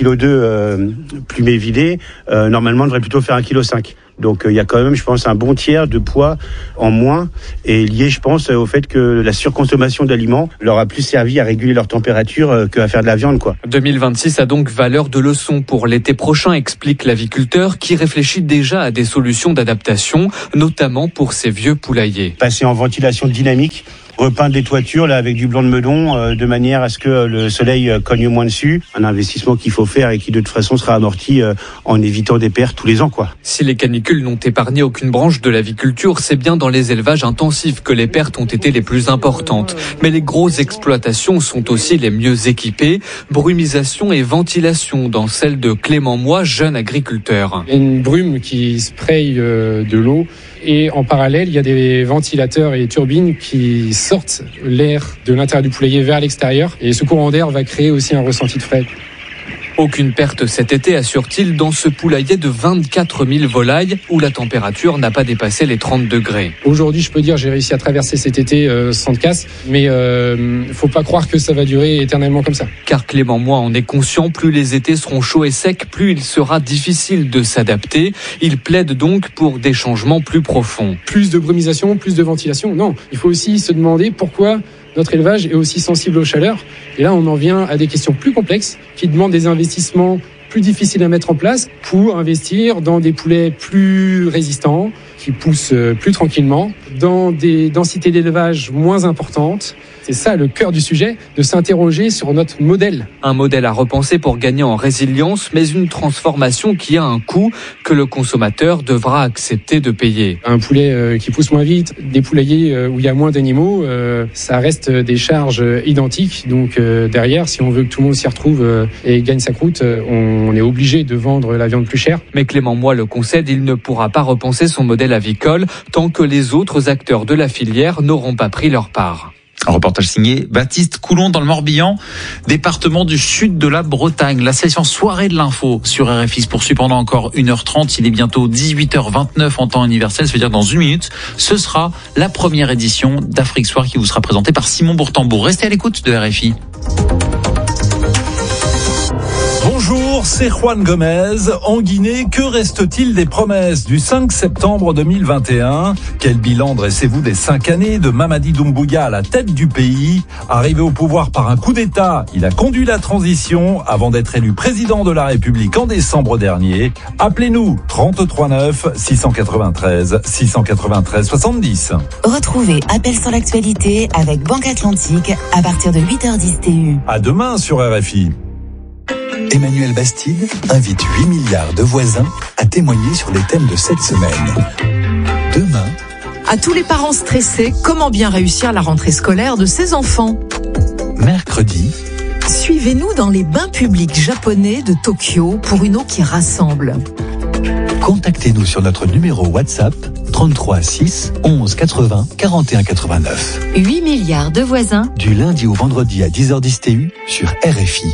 kg plumée vidée, normalement devrait plutôt faire 1,5 kg. Donc il y a quand même, je pense, un bon tiers de poids en moins et lié, je pense, au fait que la surconsommation d'aliments leur a plus servi à réguler leur température qu'à faire de la viande, quoi. 2026 a donc valeur de leçon pour l'été prochain, explique l'aviculteur qui réfléchit déjà à des solutions d'adaptation, notamment pour ces vieux poulaillers. Passer en ventilation dynamique, repeindre les toitures là avec du blanc de meudon de manière à ce que le soleil cogne moins dessus. Un investissement qu'il faut faire et qui de toute façon sera amorti en évitant des pertes tous les ans, quoi. Si les canicules n'ont épargné aucune branche de l'aviculture, c'est bien dans les élevages intensifs que les pertes ont été les plus importantes. Mais les grosses exploitations sont aussi les mieux équipées. Brumisation et ventilation dans celle de Clément Moy, jeune agriculteur. Une brume qui spraye de l'eau. Et en parallèle, il y a des ventilateurs et des turbines qui sortent l'air de l'intérieur du poulailler vers l'extérieur. Et ce courant d'air va créer aussi un ressenti de frais. Aucune perte cet été, assure-t-il, dans ce poulailler de 24 000 volailles où la température n'a pas dépassé les 30 degrés. Aujourd'hui, je peux dire, j'ai réussi à traverser cet été sans casse, mais faut pas croire que ça va durer éternellement comme ça. Car Clément Moy en est conscient, plus les étés seront chauds et secs, plus il sera difficile de s'adapter. Il plaide donc pour des changements plus profonds. Plus de brumisation, plus de ventilation, non. Il faut aussi se demander pourquoi notre élevage est aussi sensible aux chaleurs. Et là, on en vient à des questions plus complexes qui demandent des investissements plus difficiles à mettre en place pour investir dans des poulets plus résistants, qui poussent plus tranquillement, dans des densités d'élevage moins importantes. C'est ça le cœur du sujet, de s'interroger sur notre modèle. Un modèle à repenser pour gagner en résilience, mais une transformation qui a un coût que le consommateur devra accepter de payer. Un poulet qui pousse moins vite, des poulaillers où il y a moins d'animaux, ça reste des charges identiques. Donc derrière, si on veut que tout le monde s'y retrouve et gagne sa croûte, on est obligé de vendre la viande plus chère. Mais Clément Moy le concède, il ne pourra pas repenser son modèle avicole tant que les autres acteurs de la filière n'auront pas pris leur part. Un reportage signé Baptiste Coulon dans le Morbihan, département du sud de la Bretagne. La session soirée de l'info sur RFI se poursuit pendant encore 1h30. Il est bientôt 18h29 en temps universel, ça veut dire dans une minute. Ce sera la première édition d'Afrique Soir qui vous sera présentée par Simon Bourtambour. Restez à l'écoute de RFI. Bonjour, c'est Juan Gomez. En Guinée, que reste-t-il des promesses du 5 septembre 2021 ? Quel bilan dressez-vous des 5 années de Mamadi Doumbouya à la tête du pays ? Arrivé au pouvoir par un coup d'État, il a conduit la transition avant d'être élu président de la République en décembre dernier. Appelez-nous 33 9 693 693 70. Retrouvez Appel sur l'actualité avec Banque Atlantique à partir de 8h10 TU. À demain sur RFI. Emmanuel Bastide invite 8 milliards de voisins à témoigner sur les thèmes de cette semaine. Demain, à tous les parents stressés, comment bien réussir la rentrée scolaire de ses enfants ? mercredi, suivez-nous dans les bains publics japonais de Tokyo pour une eau qui rassemble. Contactez-nous sur notre numéro WhatsApp 33 6 11 80 41 89. 8 milliards de voisins. Du lundi au vendredi à 10h10 TU sur RFI.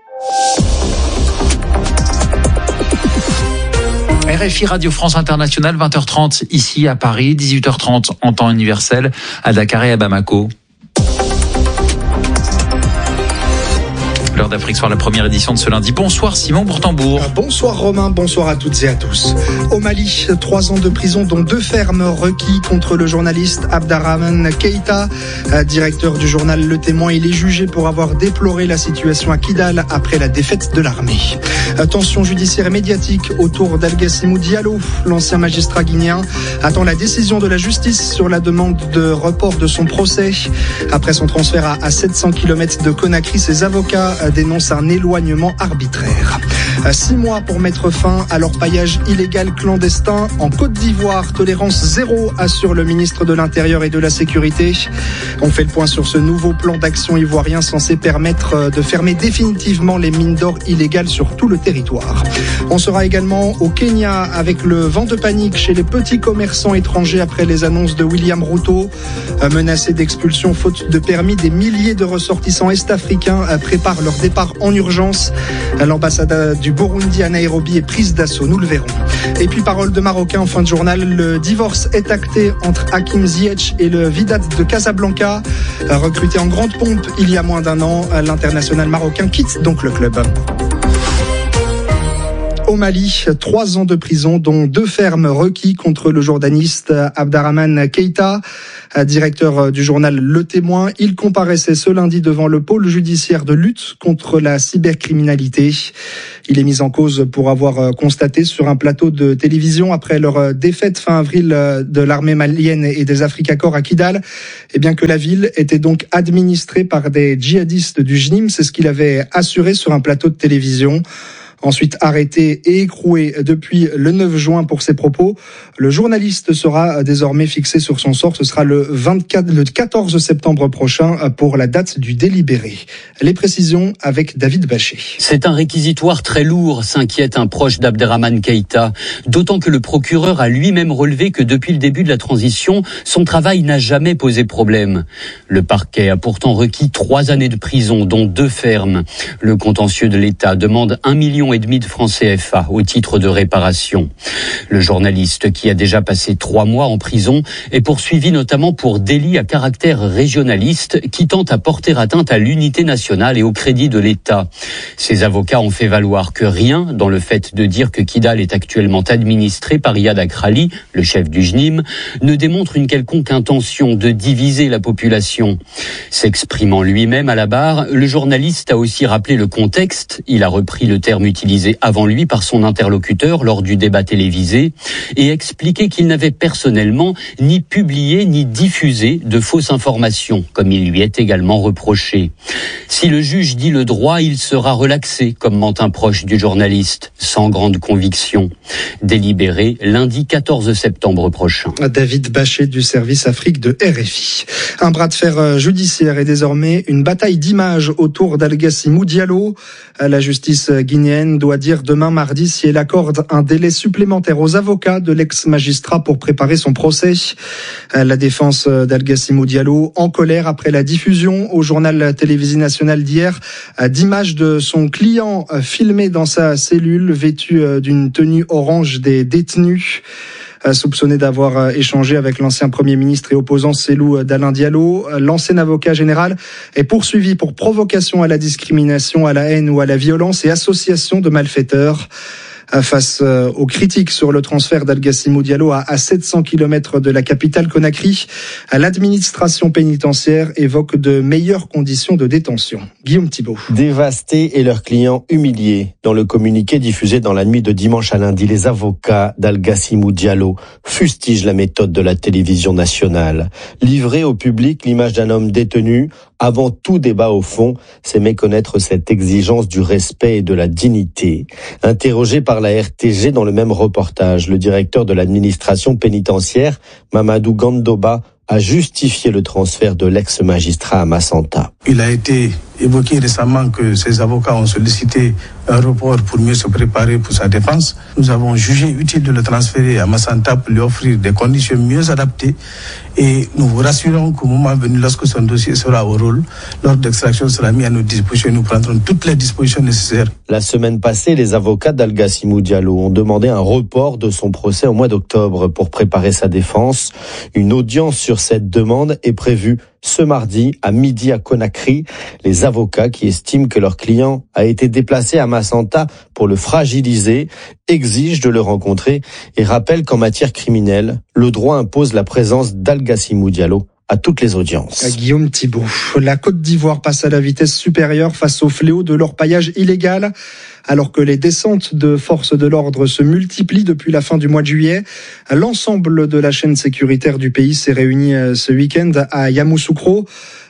RFI Radio France Internationale, 20h30 ici à Paris, 18h30 en temps universel à Dakar et à Bamako. L'heure d'Afrique Soir, la première édition de ce lundi. Bonsoir Simon Bourtambourg. Bonsoir Romain, bonsoir à toutes et à tous. Au Mali, 3 ans de prison dont 2 fermes requis contre le journaliste Abderrahmane Keïta, directeur du journal Le Témoin. Il est jugé pour avoir déploré la situation à Kidal après la défaite de l'armée. Tension judiciaire et médiatique autour d'Algassimou Diallo. L'ancien magistrat guinéen attend la décision de la justice sur la demande de report de son procès. Après son transfert à 700 km de Conakry, ses avocats dénoncent un éloignement arbitraire. 6 mois pour mettre fin à l'orpaillage illégal clandestin en Côte d'Ivoire. Tolérance zéro, assure le ministre de l'Intérieur et de la Sécurité. On fait le point sur ce nouveau plan d'action ivoirien censé permettre de fermer définitivement les mines d'or illégales sur tout le territoire. On sera également au Kenya avec le vent de panique chez les petits commerçants étrangers après les annonces de William Ruto. Menacés d'expulsion faute de permis, des milliers de ressortissants est-africains préparent leur départ en urgence. L'ambassade du Burundi à Nairobi est prise d'assaut, nous le verrons. Et puis parole de Marocain en fin de journal, le divorce est acté entre Hakim Ziyech et le Wydad de Casablanca. Recruté en grande pompe il y a moins d'un an, l'international marocain quitte donc le club. Au Mali, 3 ans de prison, dont 2 fermes requis contre le journaliste Abderrahmane Keïta, directeur du journal Le Témoin. Il comparaissait ce lundi devant le pôle judiciaire de lutte contre la cybercriminalité. Il est mis en cause pour avoir constaté sur un plateau de télévision, après leur défaite fin avril de l'armée malienne et des Afrika Korps à Kidal, que la ville était donc administrée par des djihadistes du JNIM. C'est ce qu'il avait assuré sur un plateau de télévision. Ensuite arrêté et écroué depuis le 9 juin pour ses propos, le journaliste sera désormais fixé sur son sort. Ce sera le 14 septembre prochain pour la date du délibéré. Les précisions avec David Bachet. C'est un réquisitoire très lourd, s'inquiète un proche d'Abderrahmane Keïta. D'autant que le procureur a lui-même relevé que depuis le début de la transition, son travail n'a jamais posé problème. Le parquet a pourtant requis 3 années de prison, dont 2 fermes. Le contentieux de l'État demande 1,5 million de francs CFA au titre de réparation. Le journaliste, qui a déjà passé 3 mois en prison, est poursuivi notamment pour délit à caractère régionaliste qui tente à porter atteinte à l'unité nationale et au crédit de l'État. Ses avocats ont fait valoir que rien dans le fait de dire que Kidal est actuellement administré par Iyad Akrali, le chef du JNIM, ne démontre une quelconque intention de diviser la population. S'exprimant lui-même à la barre, le journaliste a aussi rappelé le contexte. Il a repris le terme utilisé avant lui par son interlocuteur lors du débat télévisé et expliqué qu'il n'avait personnellement ni publié ni diffusé de fausses informations, comme il lui est également reproché. Si le juge dit le droit, il sera relaxé, commente un proche du journaliste, sans grande conviction. Délibéré lundi 14 septembre prochain. David Bachet du service Afrique de RFI. Un bras de fer judiciaire et désormais une bataille d'images autour d'Algassimou Diallo. La justice guinéenne doit dire demain mardi si elle accorde un délai supplémentaire aux avocats de l'ex-magistrat pour préparer son procès. La défense d'Algassimou Diallo en colère après la diffusion au journal télévisé national d'hier d'images de son client filmé dans sa cellule vêtu d'une tenue orange des détenus. Soupçonné d'avoir échangé avec l'ancien Premier ministre et opposant Cellou Dalein Diallo. L'ancien avocat général est poursuivi pour provocation à la discrimination, à la haine ou à la violence et association de malfaiteurs. Face aux critiques sur le transfert d'Algassimou Diallo à 700 km de la capitale Conakry, l'administration pénitentiaire évoque de meilleures conditions de détention. Guillaume Thibault. Dévastés et leurs clients humiliés. Dans le communiqué diffusé dans la nuit de dimanche à lundi, les avocats d'Algassimou Diallo fustigent la méthode de la télévision nationale. Livrer au public l'image d'un homme détenu, avant tout débat au fond, c'est méconnaître cette exigence du respect et de la dignité. Interrogé par la RTG dans le même reportage, le directeur de l'administration pénitentiaire, Mamadou Gandoba, a justifié le transfert de l'ex-magistrat à Massanta. Il a été évoqué récemment que ses avocats ont sollicité un report pour mieux se préparer pour sa défense. Nous avons jugé utile de le transférer à Massanta pour lui offrir des conditions mieux adaptées et nous vous rassurons qu'au moment venu, lorsque son dossier sera au rôle, l'ordre d'extraction sera mis à notre disposition et nous prendrons toutes les dispositions nécessaires. La semaine passée, les avocats d'Algassimou Diallo ont demandé un report de son procès au mois d'octobre pour préparer sa défense. Une audience sur cette demande est prévue ce mardi à midi à Conakry. Les avocats qui estiment que leur client a été déplacé à Macenta pour le fragiliser exigent de le rencontrer et rappellent qu'en matière criminelle, le droit impose la présence d'Al-Gassimou Diallo à toutes les audiences. Guillaume Thibault. La Côte d'Ivoire passe à la vitesse supérieure face au fléau de l'orpaillage illégal. Alors que les descentes de forces de l'ordre se multiplient depuis la fin du mois de juillet, l'ensemble de la chaîne sécuritaire du pays s'est réuni ce week-end à Yamoussoukro.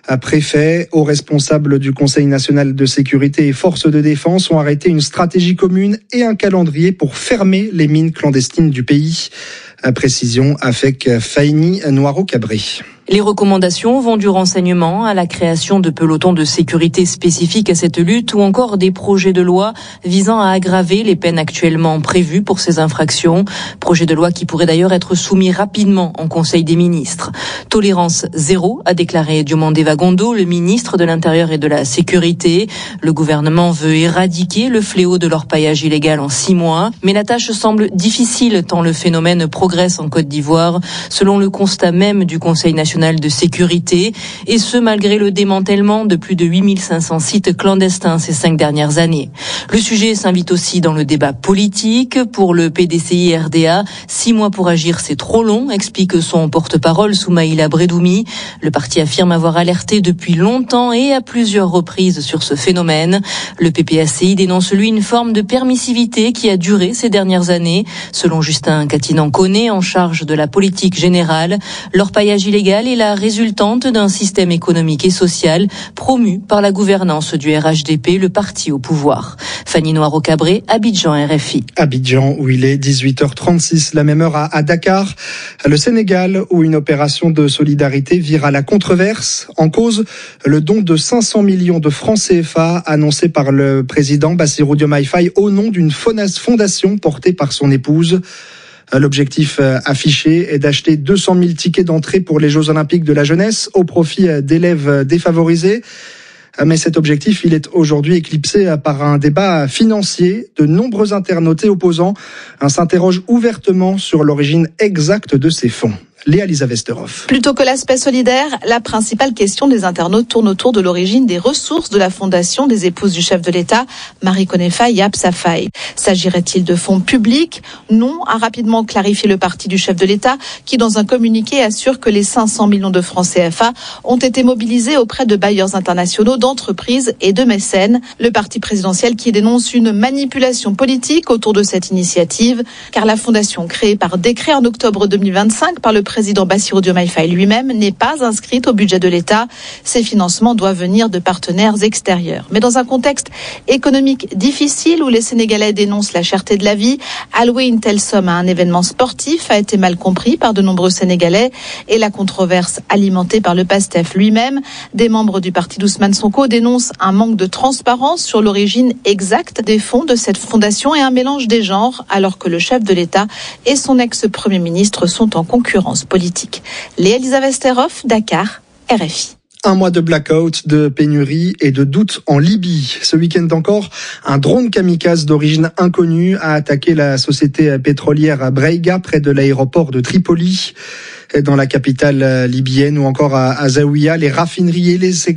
Préfet, hauts responsables du Conseil national de sécurité et forces de défense ont arrêté une stratégie commune et un calendrier pour fermer les mines clandestines du pays. Précision avec Faini Noiro-Cabré. Les recommandations vont du renseignement à la création de pelotons de sécurité spécifiques à cette lutte ou encore des projets de loi visant à aggraver les peines actuellement prévues pour ces infractions. Projet de loi qui pourrait d'ailleurs être soumis rapidement en Conseil des ministres. Tolérance zéro, a déclaré Diomandé Vagondo, le ministre de l'Intérieur et de la Sécurité. Le gouvernement veut éradiquer le fléau de l'orpaillage illégal en 6 mois. Mais la tâche semble difficile tant le phénomène progresse en Côte d'Ivoire, selon le constat même du Conseil national de sécurité, et ce malgré le démantèlement de plus de 8500 sites clandestins ces 5 dernières années. Le sujet s'invite aussi dans le débat politique. Pour le PDCI-RDA, 6 mois pour agir, c'est trop long, explique son porte-parole Soumaïla Bredoumi. Le parti affirme avoir alerté depuis longtemps et à plusieurs reprises sur ce phénomène. Le PPACI dénonce lui une forme de permissivité qui a duré ces dernières années. Selon Justin Catinan-Coné, en charge de la politique générale, l'orpaillage illégal est la résultante d'un système économique et social promu par la gouvernance du RHDP, le parti au pouvoir. Fanny Noiro-Cabré, Abidjan, RFI. Abidjan, où il est 18h36, la même heure à Dakar. Le Sénégal, où une opération de solidarité vire à la controverse. En cause, le don de 500 millions de francs CFA annoncé par le président Bassirou Diomaye Faye au nom d'une fondation portée par son épouse. L'objectif affiché est d'acheter 200 000 tickets d'entrée pour les Jeux Olympiques de la jeunesse au profit d'élèves défavorisés. Mais cet objectif, il est aujourd'hui éclipsé par un débat financier. De nombreux internautes et opposants s'interrogent ouvertement sur l'origine exacte de ces fonds. Léa-Lisa Westerhoff. Plutôt que l'aspect solidaire, la principale question des internautes tourne autour de l'origine des ressources de la fondation des épouses du chef de l'État, Marie-Konné Faye et Absa Faye. S'agirait-il de fonds publics ? Non, a rapidement clarifié le parti du chef de l'État, qui dans un communiqué assure que les 500 millions de francs CFA ont été mobilisés auprès de bailleurs internationaux, d'entreprises et de mécènes. Le parti présidentiel qui dénonce une manipulation politique autour de cette initiative, car la fondation créée par décret en octobre 2025 par le président Bassirou Diomaye Faye lui-même n'est pas inscrite au budget de l'État. Ces financements doivent venir de partenaires extérieurs. Mais dans un contexte économique difficile où les Sénégalais dénoncent la cherté de la vie, allouer une telle somme à un événement sportif a été mal compris par de nombreux Sénégalais et la controverse alimentée par le PASTEF lui-même. Des membres du parti d'Ousmane Sonko dénoncent un manque de transparence sur l'origine exacte des fonds de cette fondation et un mélange des genres, alors que le chef de l'État et son ex-premier ministre sont en concurrence politique. Léa-Lisa Westerhoff, Dakar, RFI. Un mois de blackout, de pénurie et de doute en Libye. Ce week-end encore, un drone kamikaze d'origine inconnue a attaqué la société pétrolière Brega près de l'aéroport de Tripoli. Dans la capitale libyenne ou encore à Zaouïa, les raffineries et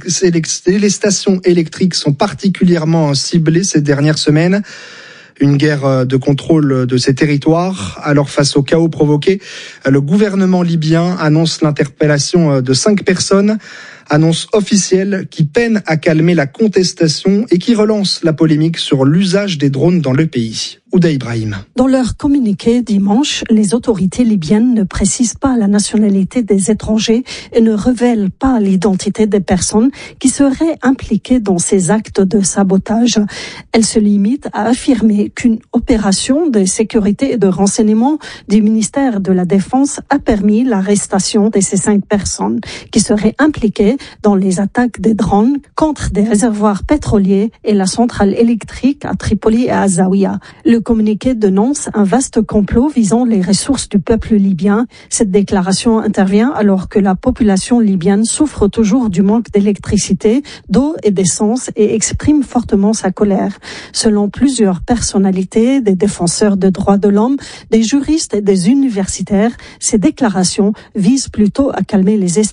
les stations électriques sont particulièrement ciblées ces dernières semaines. Une guerre de contrôle de ces territoires. Alors face au chaos provoqué, le gouvernement libyen annonce l'interpellation de 5 personnes. Annonce officielle qui peine à calmer la contestation et qui relance la polémique sur l'usage des drones dans le pays. Ouda Ibrahim. Dans leur communiqué dimanche, les autorités libyennes ne précisent pas la nationalité des étrangers et ne révèlent pas l'identité des personnes qui seraient impliquées dans ces actes de sabotage. Elles se limitent à affirmer qu'une opération de sécurité et de renseignement du ministère de la Défense a permis l'arrestation de ces 5 personnes qui seraient impliquées dans les attaques des drones contre des réservoirs pétroliers et la centrale électrique à Tripoli et à Zaouïa. Le communiqué dénonce un vaste complot visant les ressources du peuple libyen. Cette déclaration intervient alors que la population libyenne souffre toujours du manque d'électricité, d'eau et d'essence et exprime fortement sa colère. Selon plusieurs personnalités, des défenseurs des droits de l'homme, des juristes et des universitaires, ces déclarations visent plutôt à calmer les esprits.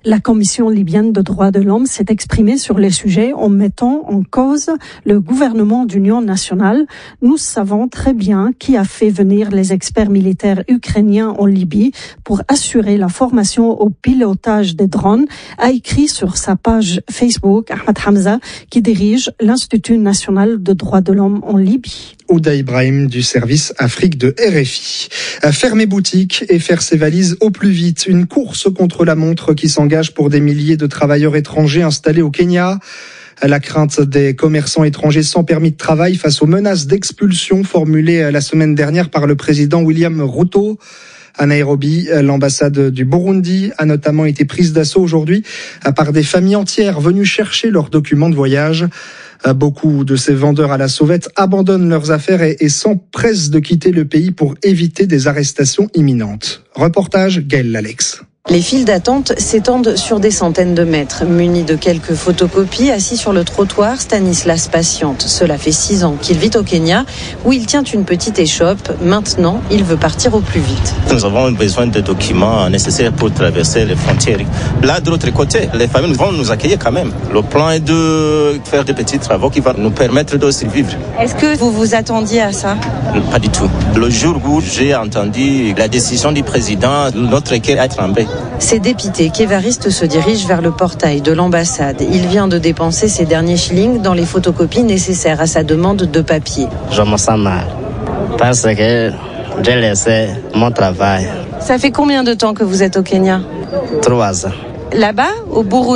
La Commission libyenne de droits de l'homme s'est exprimée sur les sujets en mettant en cause le gouvernement d'union nationale. Nous savons très bien qui a fait venir les experts militaires ukrainiens en Libye pour assurer la formation au pilotage des drones, a écrit sur sa page Facebook Ahmed Hamza, qui dirige l'Institut national de droits de l'homme en Libye. Ouda Ibrahim du service Afrique de RFI. Fermer boutique et faire ses valises au plus vite. Une course contre la montre qui s'engage pour des milliers de travailleurs étrangers installés au Kenya. La crainte des commerçants étrangers sans permis de travail face aux menaces d'expulsion formulées la semaine dernière par le président William Ruto. À Nairobi, l'ambassade du Burundi a notamment été prise d'assaut aujourd'hui par des familles entières venues chercher leurs documents de voyage. Beaucoup de ces vendeurs à la sauvette abandonnent leurs affaires et s'empressent de quitter le pays pour éviter des arrestations imminentes. Reportage Gaël Lalex. Les files d'attente s'étendent sur des centaines de mètres. Muni de quelques photocopies, assis sur le trottoir, Stanislas patiente. Cela fait 6 ans qu'il vit au Kenya, où il tient une petite échoppe. Maintenant, il veut partir au plus vite. Nous avons besoin de documents nécessaires pour traverser les frontières. Là, de l'autre côté, les familles vont nous accueillir quand même. Le plan est de faire des petits travaux qui vont nous permettre de survivre. Est-ce que vous vous attendiez à ça? Pas du tout. Le jour où j'ai entendu la décision du président, notre cœur a tremblé. C'est dépité qu'Évariste se dirige vers le portail de l'ambassade. Il vient de dépenser ses derniers shillings dans les photocopies nécessaires à sa demande de papier. Je me sens mal parce que j'ai laissé mon travail. Ça fait combien de temps que vous êtes au Kenya? 3 ans. Là-bas, au Burundi?